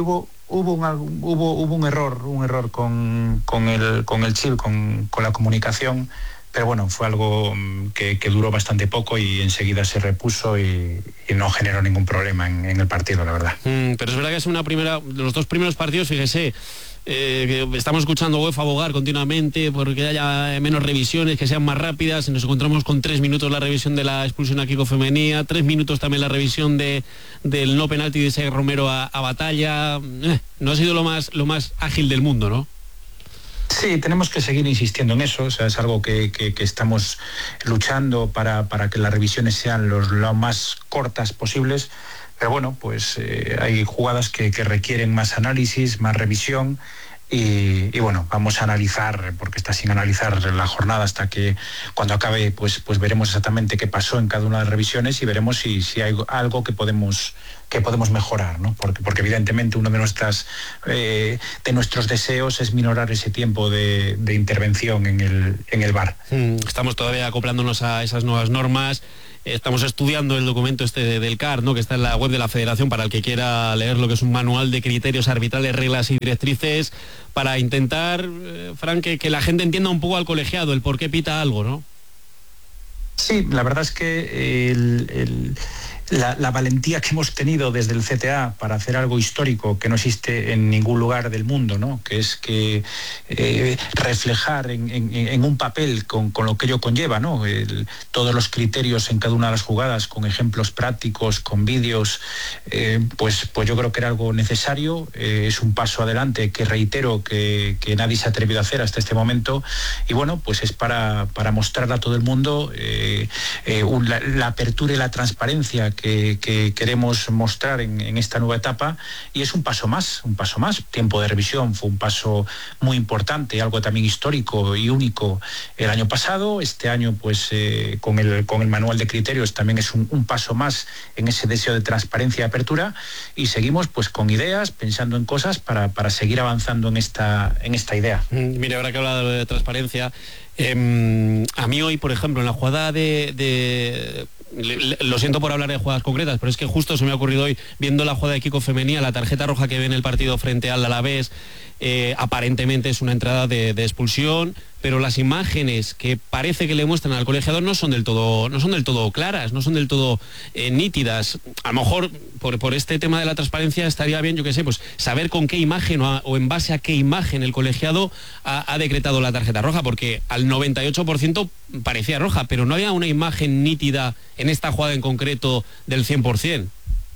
hubo un, hubo, hubo un error, un error con, con, el, con el chip, con, con la comunicación, pero bueno, fue algo que, que duró bastante poco y enseguida se repuso y, y no generó ningún problema en, en el partido, la verdad. Mm, pero es verdad que es una primera, los dos primeros partidos, fíjese, Eh, estamos escuchando UEFA abogar continuamente porque haya menos revisiones, que sean más rápidas. Nos encontramos con tres minutos la revisión de la expulsión a Kiko Femenía, tres minutos también la revisión de, del no penalti de ese Romero a, a Batalla. Eh, no ha sido lo más, lo más ágil del mundo, ¿no? Sí, tenemos que seguir insistiendo en eso, o sea, es algo que, que, que estamos luchando para, para que las revisiones sean los, lo más cortas posibles. Pero bueno, pues eh, hay jugadas que, que requieren más análisis, más revisión y, y bueno, vamos a analizar, porque está sin analizar la jornada hasta que cuando acabe, pues, pues veremos exactamente qué pasó en cada una de las revisiones y veremos si, si hay algo que podemos que podemos mejorar, ¿no? Porque, porque evidentemente uno de nuestras eh, de nuestros deseos es minorar ese tiempo de, de intervención en el, en el V A R. Estamos todavía acoplándonos a esas nuevas normas. Estamos estudiando el documento este del C A R, ¿no?, que está en la web de la Federación para el que quiera leer lo que es un manual de criterios arbitrales, reglas y directrices para intentar, eh, Fran, que, que la gente entienda un poco al colegiado el por qué pita algo, ¿no? Sí, la verdad es que el, el, la, la valentía que hemos tenido desde el C T A para hacer algo histórico que no existe en ningún lugar del mundo, ¿no?, que es que eh, reflejar en, en, en un papel con, con lo que ello conlleva, ¿no?, el, todos los criterios en cada una de las jugadas, con ejemplos prácticos, con vídeos, eh, pues, pues yo creo que era algo necesario. Eh, es un paso adelante que reitero que, que nadie se ha atrevido a hacer hasta este momento y bueno, pues es para, para mostrarle a todo el mundo eh, eh, un, la, la apertura y la transparencia Que, que queremos mostrar en, en esta nueva etapa y es un paso más, un paso más. Tiempo de revisión fue un paso muy importante, algo también histórico y único el año pasado. Este año, pues eh, con, el, con el manual de criterios también es un, un paso más en ese deseo de transparencia y apertura y seguimos pues con ideas, pensando en cosas para, para seguir avanzando en esta, en esta idea. Mire, ahora que habla de transparencia, eh, a mí hoy, por ejemplo, en la jugada de... de lo siento por hablar de jugadas concretas, pero es que justo se me ha ocurrido hoy, viendo la jugada de Kiko Femenía, la tarjeta roja que ve en el partido frente al Alavés, eh, aparentemente es una entrada de, de expulsión, pero las imágenes que parece que le muestran al colegiado no son del todo, no son del todo claras, no son del todo eh, nítidas. A lo mejor por, por este tema de la transparencia estaría bien, yo qué sé, pues saber con qué imagen o, a, o en base a qué imagen el colegiado ha, ha decretado la tarjeta roja, porque al noventa y ocho por ciento parecía roja, pero no había una imagen nítida en esta jugada en concreto del cien por ciento.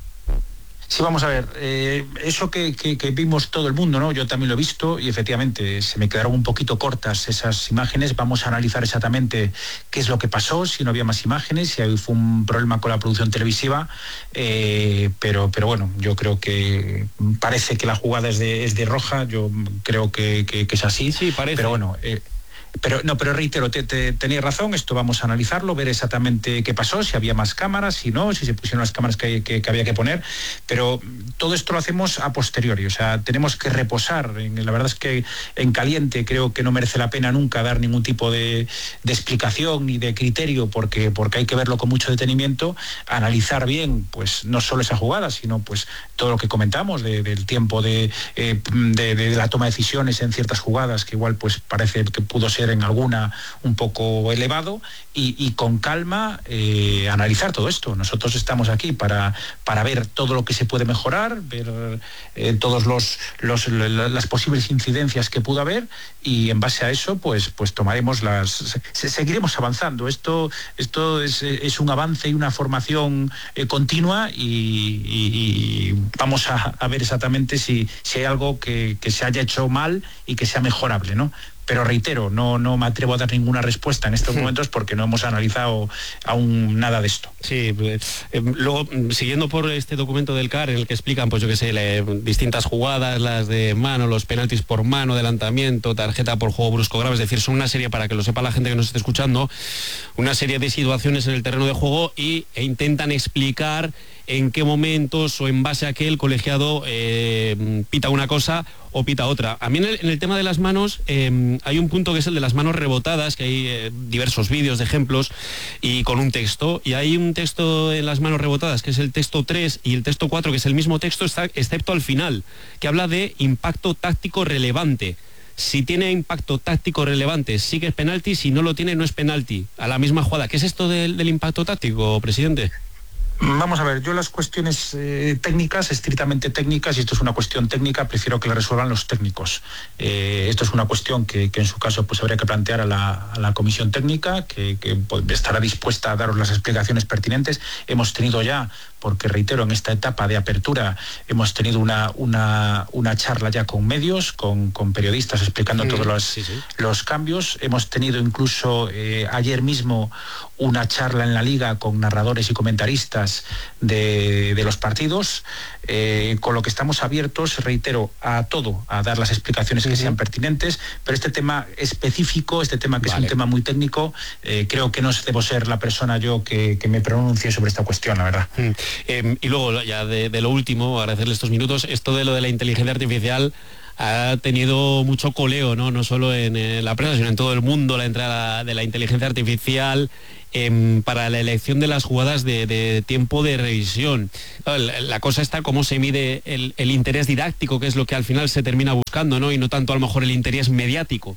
Sí, vamos a ver, eh, eso que, que, que vimos todo el mundo, ¿no? Yo también lo he visto y efectivamente se me quedaron un poquito cortas esas imágenes. Vamos a analizar exactamente qué es lo que pasó, si no había más imágenes, si fue un problema con la producción televisiva, eh, pero, pero bueno, yo creo que parece que la jugada es de, es de roja, yo creo que, que, que es así, sí, parece. Pero bueno... Eh, Pero no, pero reitero, te, te, tenéis razón, esto vamos a analizarlo, ver exactamente qué pasó, si había más cámaras, si no, si se pusieron las cámaras que, que, que había que poner, pero todo esto lo hacemos a posteriori, o sea, tenemos que reposar. La verdad es que en caliente creo que no merece la pena nunca dar ningún tipo de, de explicación ni de criterio, porque, porque hay que verlo con mucho detenimiento, analizar bien, pues no solo esa jugada, sino pues todo lo que comentamos de, del tiempo de, eh, de, de la toma de decisiones en ciertas jugadas, que igual pues parece que pudo ser en alguna un poco elevado y, y con calma eh, analizar todo esto. Nosotros estamos aquí para, para ver todo lo que se puede mejorar, ver eh, todos los, los las posibles incidencias que pudo haber y en base a eso pues, pues tomaremos las... Se, seguiremos avanzando. Esto, esto es, es un avance y una formación eh, continua y, y, y vamos a, a ver exactamente si, si hay algo que, que se haya hecho mal y que sea mejorable, ¿no? Pero reitero, no, no me atrevo a dar ninguna respuesta en estos momentos porque no hemos analizado aún nada de esto. Sí, eh, luego, siguiendo por este documento del C A R en el que explican, pues yo qué sé, le, distintas jugadas, las de mano, los penaltis por mano, adelantamiento, tarjeta por juego brusco grave, es decir, son una serie, para que lo sepa la gente que nos esté escuchando, una serie de situaciones en el terreno de juego y, e intentan explicar en qué momentos o en base a qué el colegiado eh, pita una cosa o pita otra. A mí en el, en el tema de las manos eh, hay un punto que es el de las manos rebotadas, que hay eh, diversos vídeos de ejemplos y con un texto, y hay un texto en las manos rebotadas que es el texto tres y el texto cuatro, que es el mismo texto, está, excepto al final, que habla de impacto táctico relevante. Si tiene impacto táctico relevante, sí que es penalti, si no lo tiene, no es penalti. A la misma jugada. ¿Qué es esto del, del impacto táctico, presidente? Vamos a ver, yo las cuestiones eh, técnicas, estrictamente técnicas, y esto es una cuestión técnica, prefiero que la resuelvan los técnicos. Eh, esto es una cuestión que, que en su caso pues habría que plantear a la, a la comisión técnica, que, que pues, estará dispuesta a daros las explicaciones pertinentes. Hemos tenido ya, porque reitero, en esta etapa de apertura, hemos tenido una, una, una charla ya con medios, con, con periodistas explicando sí, todos los, sí, sí. los cambios. Hemos tenido incluso eh, ayer mismo una charla en la Liga con narradores y comentaristas de, de los partidos, eh, con lo que estamos abiertos, reitero, a todo, a dar las explicaciones que sean pertinentes, pero este tema específico, este tema que vale. es un tema muy técnico, eh, creo que no debo ser la persona yo que, que me pronuncie sobre esta cuestión, la verdad. Mm. Eh, y luego, ya de, de lo último, agradecerle estos minutos, esto de lo de la inteligencia artificial ha tenido mucho coleo, ¿no? No solo en, en la prensa, sino en todo el mundo, la entrada de la inteligencia artificial eh, para la elección de las jugadas de, de tiempo de revisión. La, la cosa está cómo se mide el, el interés didáctico, que es lo que al final se termina buscando, ¿no? Y no tanto a lo mejor el interés mediático.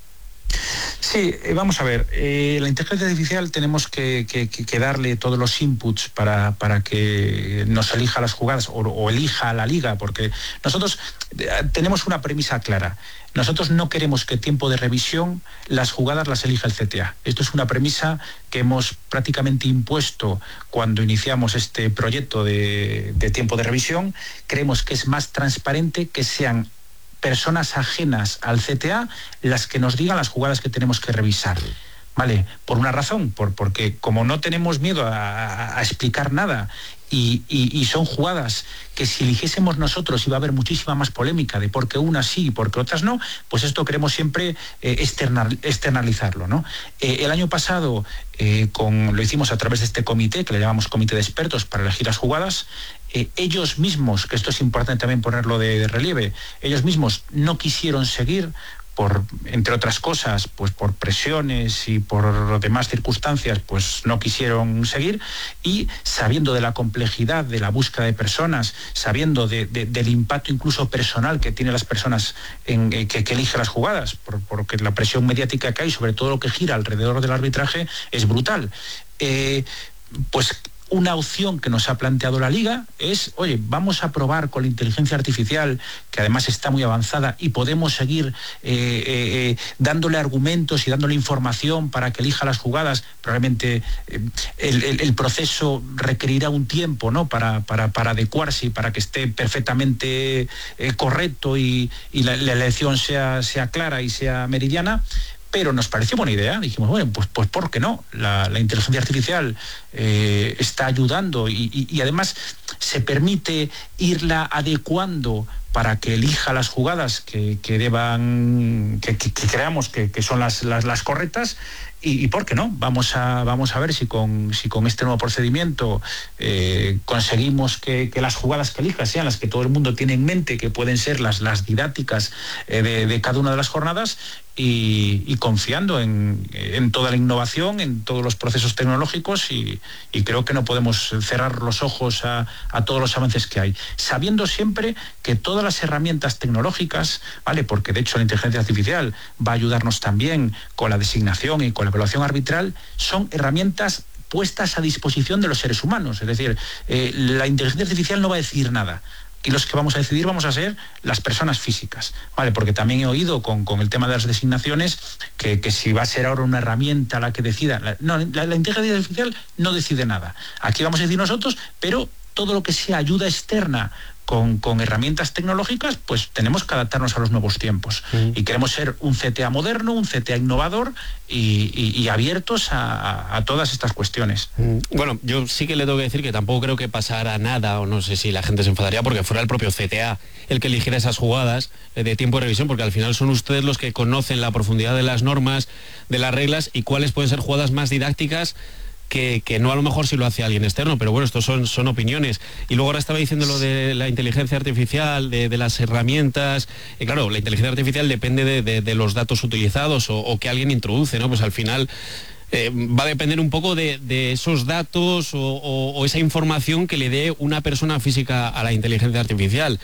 Sí, vamos a ver, eh, la inteligencia artificial tenemos que, que, que darle todos los inputs para, para que nos elija las jugadas o, o elija a la liga, porque nosotros tenemos una premisa clara. Nosotros no queremos que tiempo de revisión las jugadas las elija el C T A. Esto es una premisa que hemos prácticamente impuesto cuando iniciamos este proyecto de, de tiempo de revisión. Creemos que es más transparente que sean personas ajenas al C T A las que nos digan las jugadas que tenemos que revisar. ¿Vale? Por una razón, por, porque como no tenemos miedo a, a explicar nada y, y, y son jugadas que si eligiésemos nosotros iba a haber muchísima más polémica de por qué unas sí y por qué otras no, pues esto queremos siempre eh, external, externalizarlo, ¿no? Eh, el año pasado eh, con, lo hicimos a través de este comité, que le llamamos comité de expertos para elegir las jugadas. Eh, ellos mismos, que esto es importante también ponerlo de, de relieve, ellos mismos no quisieron seguir por, entre otras cosas, pues por presiones y por demás circunstancias, pues no quisieron seguir, y sabiendo de la complejidad de la búsqueda de personas, sabiendo de, de, del impacto incluso personal que tienen las personas en, eh, que, que eligen las jugadas, por, porque la presión mediática que hay sobre todo lo que gira alrededor del arbitraje es brutal. Eh, pues una opción que nos ha planteado la Liga es, oye, vamos a probar con la inteligencia artificial, que además está muy avanzada, y podemos seguir eh, eh, dándole argumentos y dándole información para que elija las jugadas. Probablemente eh, el, el, el proceso requerirá un tiempo, ¿no? para, para, para adecuarse y para que esté perfectamente eh, correcto y, y la, la elección sea, sea clara y sea meridiana. Pero nos pareció buena idea, dijimos, bueno, pues, pues ¿por qué no? La, la inteligencia artificial eh, está ayudando y, y, y además se permite irla adecuando para que elija las jugadas que, que deban, que, que, que creamos que, que son las, las, las correctas. Y, y por qué no, vamos a, vamos a ver si con, si con este nuevo procedimiento eh, conseguimos que, que las jugadas que elija sean las que todo el mundo tiene en mente, que pueden ser las, las didácticas eh, de, de cada una de las jornadas. Y, y confiando en, en toda la innovación, en todos los procesos tecnológicos, y, y creo que no podemos cerrar los ojos a, a todos los avances que hay, sabiendo siempre que todas las herramientas tecnológicas, ¿vale? Porque de hecho la inteligencia artificial va a ayudarnos también con la designación y con la evaluación arbitral, son herramientas puestas a disposición de los seres humanos. Es decir, eh, la inteligencia artificial no va a decidir nada. Y los que vamos a decidir vamos a ser las personas físicas, ¿vale? Porque también he oído con, con el tema de las designaciones que, que si va a ser ahora una herramienta la que decida. La, no, la, la inteligencia artificial no decide nada. Aquí vamos a decir nosotros, pero todo lo que sea ayuda externa con, con herramientas tecnológicas, pues tenemos que adaptarnos a los nuevos tiempos. Mm. Y queremos ser un C T A moderno, un C T A innovador y, y, y abiertos a, a, a todas estas cuestiones. Mm. Bueno, yo sí que le tengo que decir que tampoco creo que pasara nada, o no sé si la gente se enfadaría, porque fuera el propio C T A el que eligiera esas jugadas de tiempo de revisión, porque al final son ustedes los que conocen la profundidad de las normas, de las reglas y cuáles pueden ser jugadas más didácticas Que, que no a lo mejor si lo hace alguien externo, pero bueno, estos son, son opiniones. Y luego ahora estaba diciendo lo de la inteligencia artificial, de, de las herramientas. Y claro, la inteligencia artificial depende de, de, de los datos utilizados o, o que alguien introduce, ¿no? Pues al final eh, va a depender un poco de, de esos datos o, o, o esa información que le dé una persona física a la inteligencia artificial.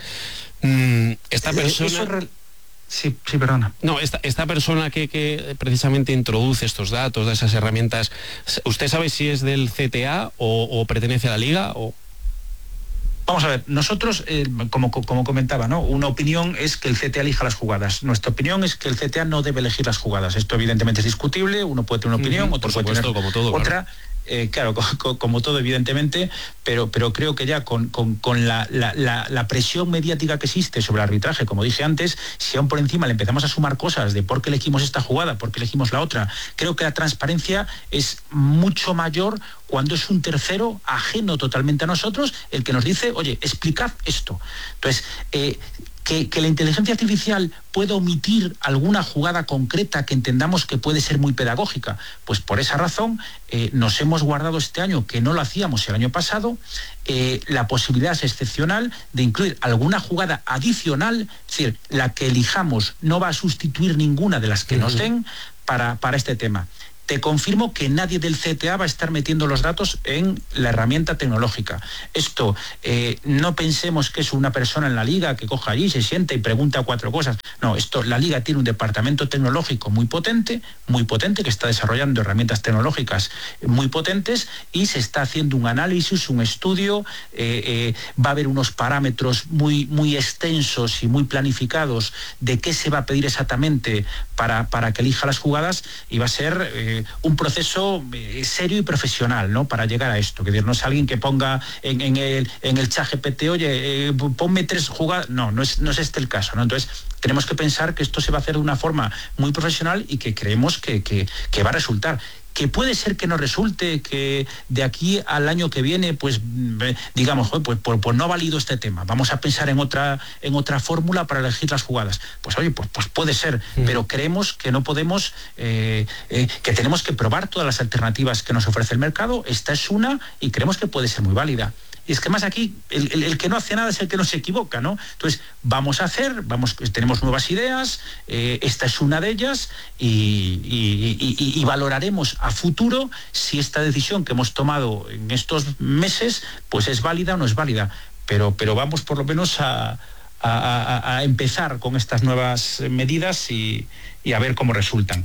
Mm, esta persona... Sí, sí, perdona. No, esta, esta persona que, que precisamente introduce estos datos, de esas herramientas, ¿usted sabe si es del C T A o, o pertenece a la Liga? O... Vamos a ver, nosotros, eh, como, como comentaba, ¿no? Una opinión es que el C T A elija las jugadas. Nuestra opinión es que el C T A no debe elegir las jugadas. Esto evidentemente es discutible, uno puede tener una opinión, uh-huh, otro por puede supuesto, tener como todo, otra. Claro. Eh, claro, como, como todo evidentemente, pero, pero creo que ya con, con, con la, la, la, la presión mediática que existe sobre el arbitraje, como dije antes, si aún por encima le empezamos a sumar cosas de por qué elegimos esta jugada, por qué elegimos la otra, creo que la transparencia es mucho mayor cuando es un tercero ajeno totalmente a nosotros el que nos dice, oye, explicad esto. Entonces, eh, Que, que la inteligencia artificial pueda omitir alguna jugada concreta que entendamos que puede ser muy pedagógica, pues por esa razón eh, nos hemos guardado este año, que no lo hacíamos el año pasado, eh, la posibilidad es excepcional de incluir alguna jugada adicional, es decir, la que elijamos no va a sustituir ninguna de las que uh-huh. nos den para, para este tema. Te confirmo que nadie del C T A va a estar metiendo los datos en la herramienta tecnológica. Esto, eh, no pensemos que es una persona en la Liga que coja allí, se sienta y pregunta cuatro cosas. No, esto, la Liga tiene un departamento tecnológico muy potente, muy potente, que está desarrollando herramientas tecnológicas muy potentes y se está haciendo un análisis, un estudio, eh, eh, va a haber unos parámetros muy, muy extensos y muy planificados de qué se va a pedir exactamente para, para que elija las jugadas y va a ser... Eh, un proceso eh, serio y profesional, ¿no? Para llegar a esto, que no es alguien que ponga en, en el en el chat G P T, oye, eh, ponme tres jugadas, no, no es, no es este el caso, ¿no? Entonces tenemos que pensar que esto se va a hacer de una forma muy profesional y que creemos que, que, que va a resultar. Que puede ser que no resulte, que de aquí al año que viene, pues digamos, pues, pues, pues no ha valido este tema, vamos a pensar en otra en otra fórmula para elegir las jugadas. Pues oye, pues, pues puede ser, mm. pero creemos que no podemos, eh, eh, que tenemos que probar todas las alternativas que nos ofrece el mercado. Esta es una y creemos que puede ser muy válida. Y es que más aquí, el, el, el que no hace nada es el que no se equivoca, ¿no? Entonces, vamos a hacer, vamos, tenemos nuevas ideas, eh, esta es una de ellas, y, y, y, y valoraremos a futuro si esta decisión que hemos tomado en estos meses, pues es válida o no es válida. Pero, pero vamos por lo menos a, a, a, a empezar con estas nuevas medidas y, y a ver cómo resultan.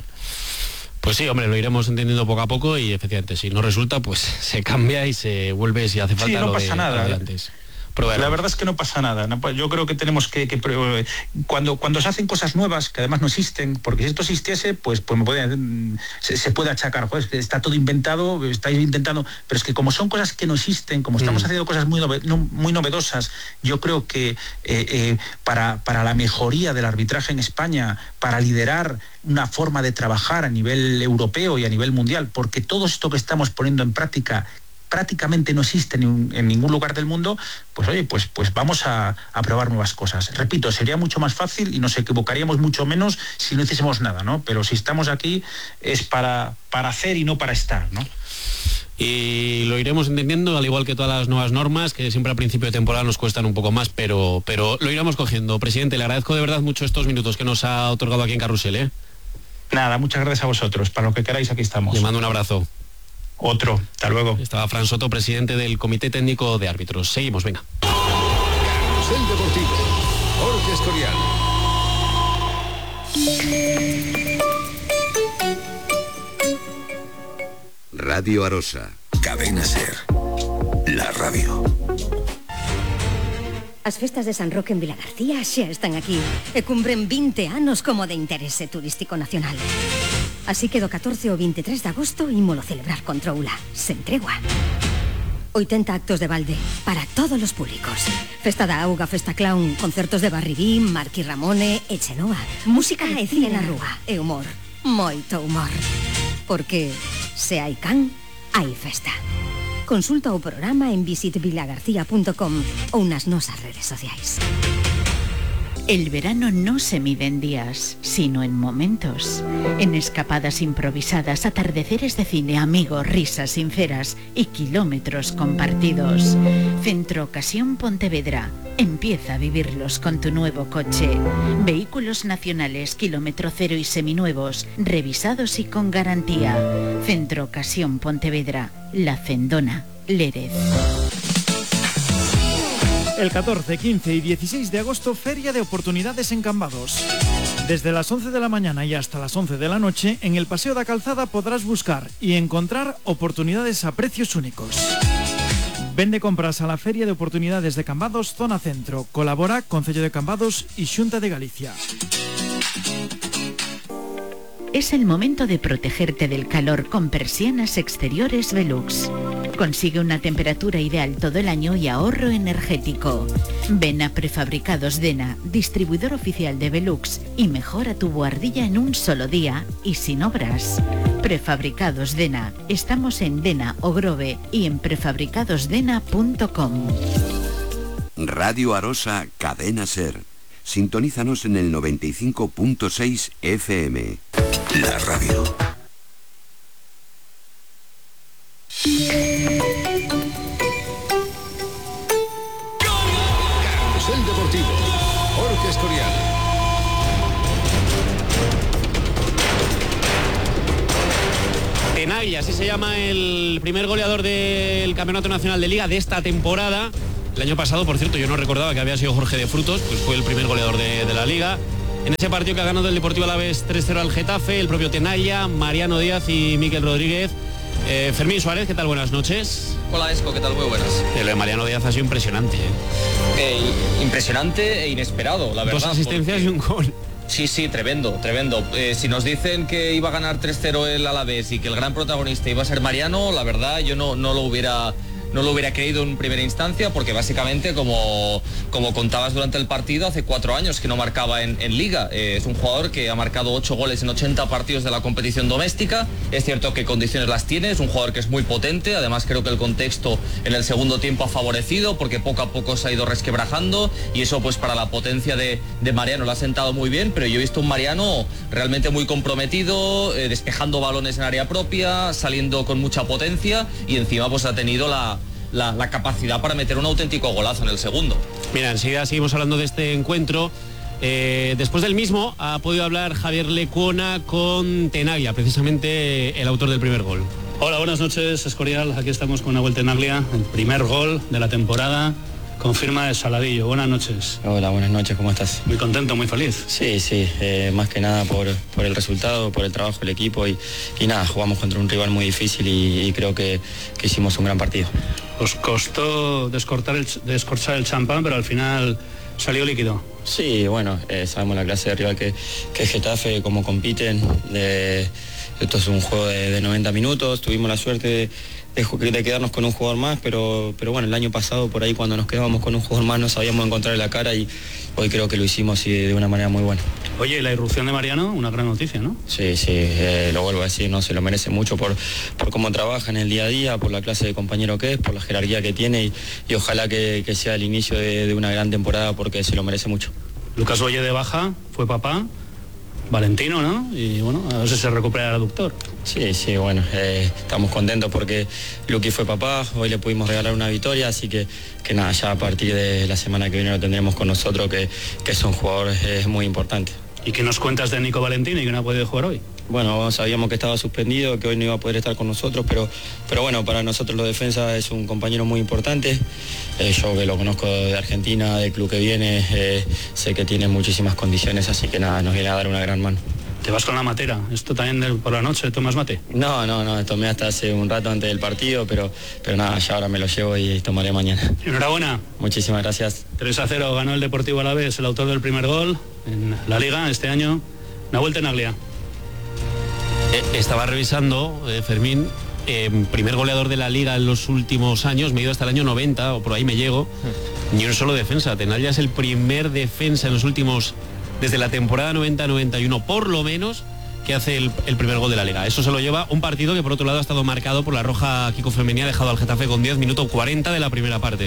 Pues sí, hombre, lo iremos entendiendo poco a poco y efectivamente si no resulta, pues se cambia y se vuelve si hace falta. Sí, no lo pasa de, nada. Lo de antes. Probaremos. La verdad es que no pasa nada. Yo creo que tenemos que, que cuando cuando se hacen cosas nuevas que además no existen, porque si esto existiese, pues pues me puede, se, se puede achacar, pues está todo inventado, estáis intentando, pero es que como son cosas que no existen, como estamos mm. haciendo cosas muy nove, no, muy novedosas, yo creo que eh, eh, para para la mejoría del arbitraje en España, para liderar una forma de trabajar a nivel europeo y a nivel mundial, porque todo esto que estamos poniendo en práctica prácticamente no existe en, en ningún lugar del mundo, pues oye, pues, pues vamos a, a probar nuevas cosas. Repito, sería mucho más fácil y nos equivocaríamos mucho menos si no hiciésemos nada, ¿no? Pero si estamos aquí es para, para hacer y no para estar, ¿no? Y lo iremos entendiendo, al igual que todas las nuevas normas, que siempre al principio de temporada nos cuestan un poco más, pero, pero lo iremos cogiendo. Presidente, le agradezco de verdad mucho estos minutos que nos ha otorgado aquí en Carrusel, ¿eh? Nada, muchas gracias a vosotros. Para lo que queráis, aquí estamos. Le mando un abrazo. Otro, hasta luego. Estaba Fran Soto, presidente del Comité Técnico de Árbitros. Seguimos, venga. Carrusel Deportivo, Jorge Escorial. Radio Arosa. Cadena Ser. La radio. As festas de San Roque en Vilagarcía xa están aquí e cumpren vinte anos como de interese turístico nacional. Así que do catorce ao veintitrés de agosto ímolo celebrar con troula, sen tregua. oitenta actos de balde para todos os públicos. Festa da auga, festa clown, concertos de Barribín, Marqui Ramone e Chenoa. Música e cine na rúa e humor, moito humor. Porque se hai can, hai festa. Consulta o programa en visit vilagarcía punto com ou nas nosas redes sociais. El verano no se mide en días, sino en momentos. En escapadas improvisadas, atardeceres de cine, amigos, risas sinceras y kilómetros compartidos. Centro Ocasión Pontevedra. Empieza a vivirlos con tu nuevo coche. Vehículos nacionales, kilómetro cero y seminuevos, revisados y con garantía. Centro Ocasión Pontevedra. La Cendona, Lérez. El catorce, quince y dieciséis de agosto, Feria de Oportunidades en Cambados. Desde las once de la mañana y hasta las once de la noche, en el Paseo da Calzada podrás buscar y encontrar oportunidades a precios únicos. Vende compras a la Feria de Oportunidades de Cambados, Zona Centro. Colabora Concello de Cambados y Xunta de Galicia. Es el momento de protegerte del calor con persianas exteriores Velux. Consigue una temperatura ideal todo el año y ahorro energético. Ven a Prefabricados Dena, distribuidor oficial de Velux, y mejora tu buhardilla en un solo día y sin obras. Prefabricados Dena. Estamos en Dena o Grove y en prefabricados dena punto com. Radio Arosa, Cadena Ser. Sintonízanos en el noventa y cinco punto seis F M. La radio. Carrusel Deportivo. Jorge Escorial. Tenaglia, así se llama el primer goleador del Campeonato Nacional de Liga de esta temporada. El año pasado, por cierto, yo no recordaba que había sido Jorge de Frutos, pues fue el primer goleador de, de la Liga. En ese partido que ha ganado el Deportivo Alavés tres cero al Getafe, el propio Tenaglia, Mariano Díaz y Miquel Rodríguez. Eh, Fermín Suárez, ¿qué tal? Buenas noches. Hola, Esco, ¿qué tal? Muy buenas. El de Mariano Díaz ha sido impresionante. ¿eh? Eh, impresionante e inesperado, la verdad. Dos asistencias porque... y un gol. Sí, sí, tremendo, tremendo. Eh, si nos dicen que iba a ganar tres cero el Alavés y que el gran protagonista iba a ser Mariano, la verdad yo no, no lo hubiera... No lo hubiera creído en primera instancia porque básicamente, como, como contabas durante el partido, hace cuatro años que no marcaba en, en Liga. Eh, es un jugador que ha marcado ocho goles en ochenta partidos de la competición doméstica. Es cierto que condiciones las tiene, es un jugador que es muy potente. Además creo que el contexto en el segundo tiempo ha favorecido porque poco a poco se ha ido resquebrajando y eso pues para la potencia de, de Mariano lo ha sentado muy bien, pero yo he visto un Mariano realmente muy comprometido, eh, despejando balones en área propia, saliendo con mucha potencia y encima pues ha tenido la La, la capacidad para meter un auténtico golazo en el segundo. Mira, enseguida seguimos hablando de este encuentro. Eh, después del mismo ha podido hablar Javier Lecuona con Tenaglia, precisamente el autor del primer gol. Hola, buenas noches, Escorial. Aquí estamos con Nahuel Tenaglia, el primer gol de la temporada. Confirma de Saladillo. Buenas noches. Hola, buenas noches, ¿cómo estás? Muy contento, muy feliz. Sí, sí, eh, más que nada por, por el resultado, por el trabajo del equipo y, y nada, jugamos contra un rival muy difícil y, y creo que, que hicimos un gran partido. Os costó descortar el, descorchar el champán, pero al final salió líquido. Sí, bueno, eh, sabemos la clase de rival que, que es Getafe, cómo compiten. De, esto es un juego de, de noventa minutos, tuvimos la suerte de, de, de quedarnos con un jugador más, pero, pero bueno, el año pasado por ahí cuando nos quedábamos con un jugador más no sabíamos encontrarle la cara y hoy creo que lo hicimos y de una manera muy buena. Oye, la irrupción de Mariano, una gran noticia, ¿no? Sí, sí, eh, lo vuelvo a decir, no se lo merece mucho por, por cómo trabaja en el día a día, por la clase de compañero que es, por la jerarquía que tiene y, y ojalá que, que sea el inicio de, de una gran temporada porque se lo merece mucho. Lucas Oye de baja, fue papá, Valentino, ¿no? Y bueno, a ver si se recupera el aductor. Sí, sí, bueno, eh, estamos contentos porque Luqui fue papá, hoy le pudimos regalar una victoria, así que, que nada, ya a partir de la semana que viene lo tendremos con nosotros, que, que es un jugador eh, muy importante. ¿Y qué nos cuentas de Nico Valentino y que no ha podido jugar hoy? Bueno, sabíamos que estaba suspendido, que hoy no iba a poder estar con nosotros, pero, pero bueno, para nosotros los defensas es un compañero muy importante. Eh, yo que lo conozco de Argentina, del club que viene, eh, sé que tiene muchísimas condiciones, así que nada, nos viene a dar una gran mano. ¿Te vas con la matera? ¿Esto también de, por la noche tomas mate? No, no, no, tomé hasta hace un rato antes del partido, pero, pero nada, ya ahora me lo llevo y tomaré mañana. Enhorabuena. Muchísimas gracias. tres a cero ganó el Deportivo Alavés, el autor del primer gol en la Liga este año, Nahuel Tenaglia. Estaba revisando, eh, Fermín, eh, primer goleador de la Liga en los últimos años, me he ido hasta el año noventa, o por ahí me llego, ni un solo defensa. Tenaglia es el primer defensa en los últimos, desde la temporada noventa noventa y uno, por lo menos, que hace el, el primer gol de la Liga. Eso se lo lleva un partido que por otro lado ha estado marcado por la roja Kiko Femenía, dejado al Getafe con diez, minuto cuarenta de la primera parte.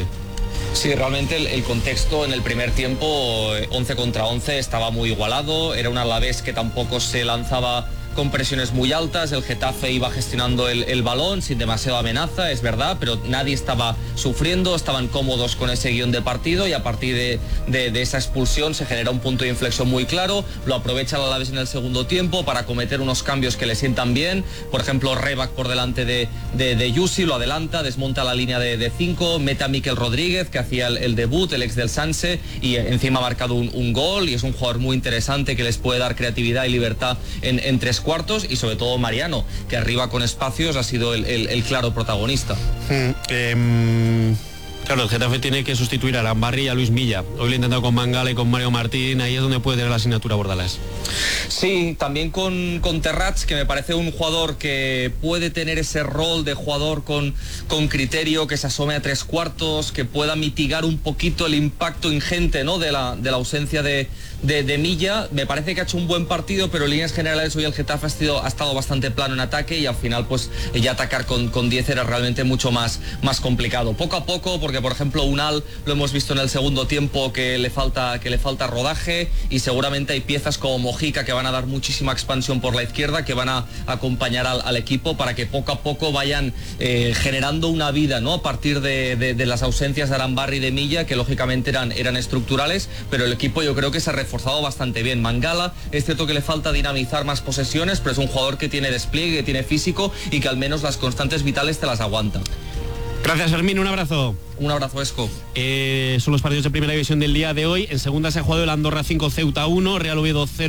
Sí, realmente el, el contexto en el primer tiempo, once contra once, estaba muy igualado. Era un Alavés que tampoco se lanzaba con presiones muy altas, el Getafe iba gestionando el, el balón sin demasiada amenaza, es verdad, pero nadie estaba sufriendo, estaban cómodos con ese guión de partido y a partir de, de, de esa expulsión se genera un punto de inflexión muy claro, lo aprovecha el Alavés en el segundo tiempo para cometer unos cambios que le sientan bien, por ejemplo Rebac por delante de, de, de Yusi, lo adelanta, desmonta la línea de cinco, mete a Mikel Rodríguez que hacía el, el debut, el ex del Sanse, y encima ha marcado un, un gol y es un jugador muy interesante que les puede dar creatividad y libertad en, en tres cuartos, y sobre todo Mariano, que arriba con espacios ha sido el, el, el claro protagonista. Mm, eh, claro, el Getafe tiene que sustituir a Arambarri y a Luis Milla. Hoy lo he intentado con Mangala y con Mario Martín, ahí es donde puede tener la asignatura Bordalás. Sí, también con, con Terrats, que me parece un jugador que puede tener ese rol de jugador con, con criterio, que se asome a tres cuartos, que pueda mitigar un poquito el impacto ingente, ¿no?, de la, de la ausencia de, de, de Milla. Me parece que ha hecho un buen partido, pero en líneas generales hoy el Getafe ha, sido, ha estado bastante plano en ataque y al final pues ya atacar con, con diez era realmente mucho más, más complicado. Poco a poco, porque por ejemplo Unal lo hemos visto en el segundo tiempo que le falta, que le falta rodaje, y seguramente hay piezas como Mojica que van a dar muchísima expansión por la izquierda, que van a acompañar al, al equipo para que poco a poco vayan eh, generando una vida, ¿no?, a partir de, de, de las ausencias de Arambarri y de Milla, que lógicamente eran, eran estructurales, pero el equipo yo creo que se ha reforzado bastante bien. Mangala, es cierto que le falta dinamizar más posesiones, pero es un jugador que tiene despliegue, que tiene físico y que al menos las constantes vitales te las aguanta. Gracias, Fermín, un abrazo. Un abrazo, Esco. Eh, son los partidos de primera división del día de hoy. En segunda se ha jugado el Andorra cinco, Ceuta uno, Real Oviedo cero.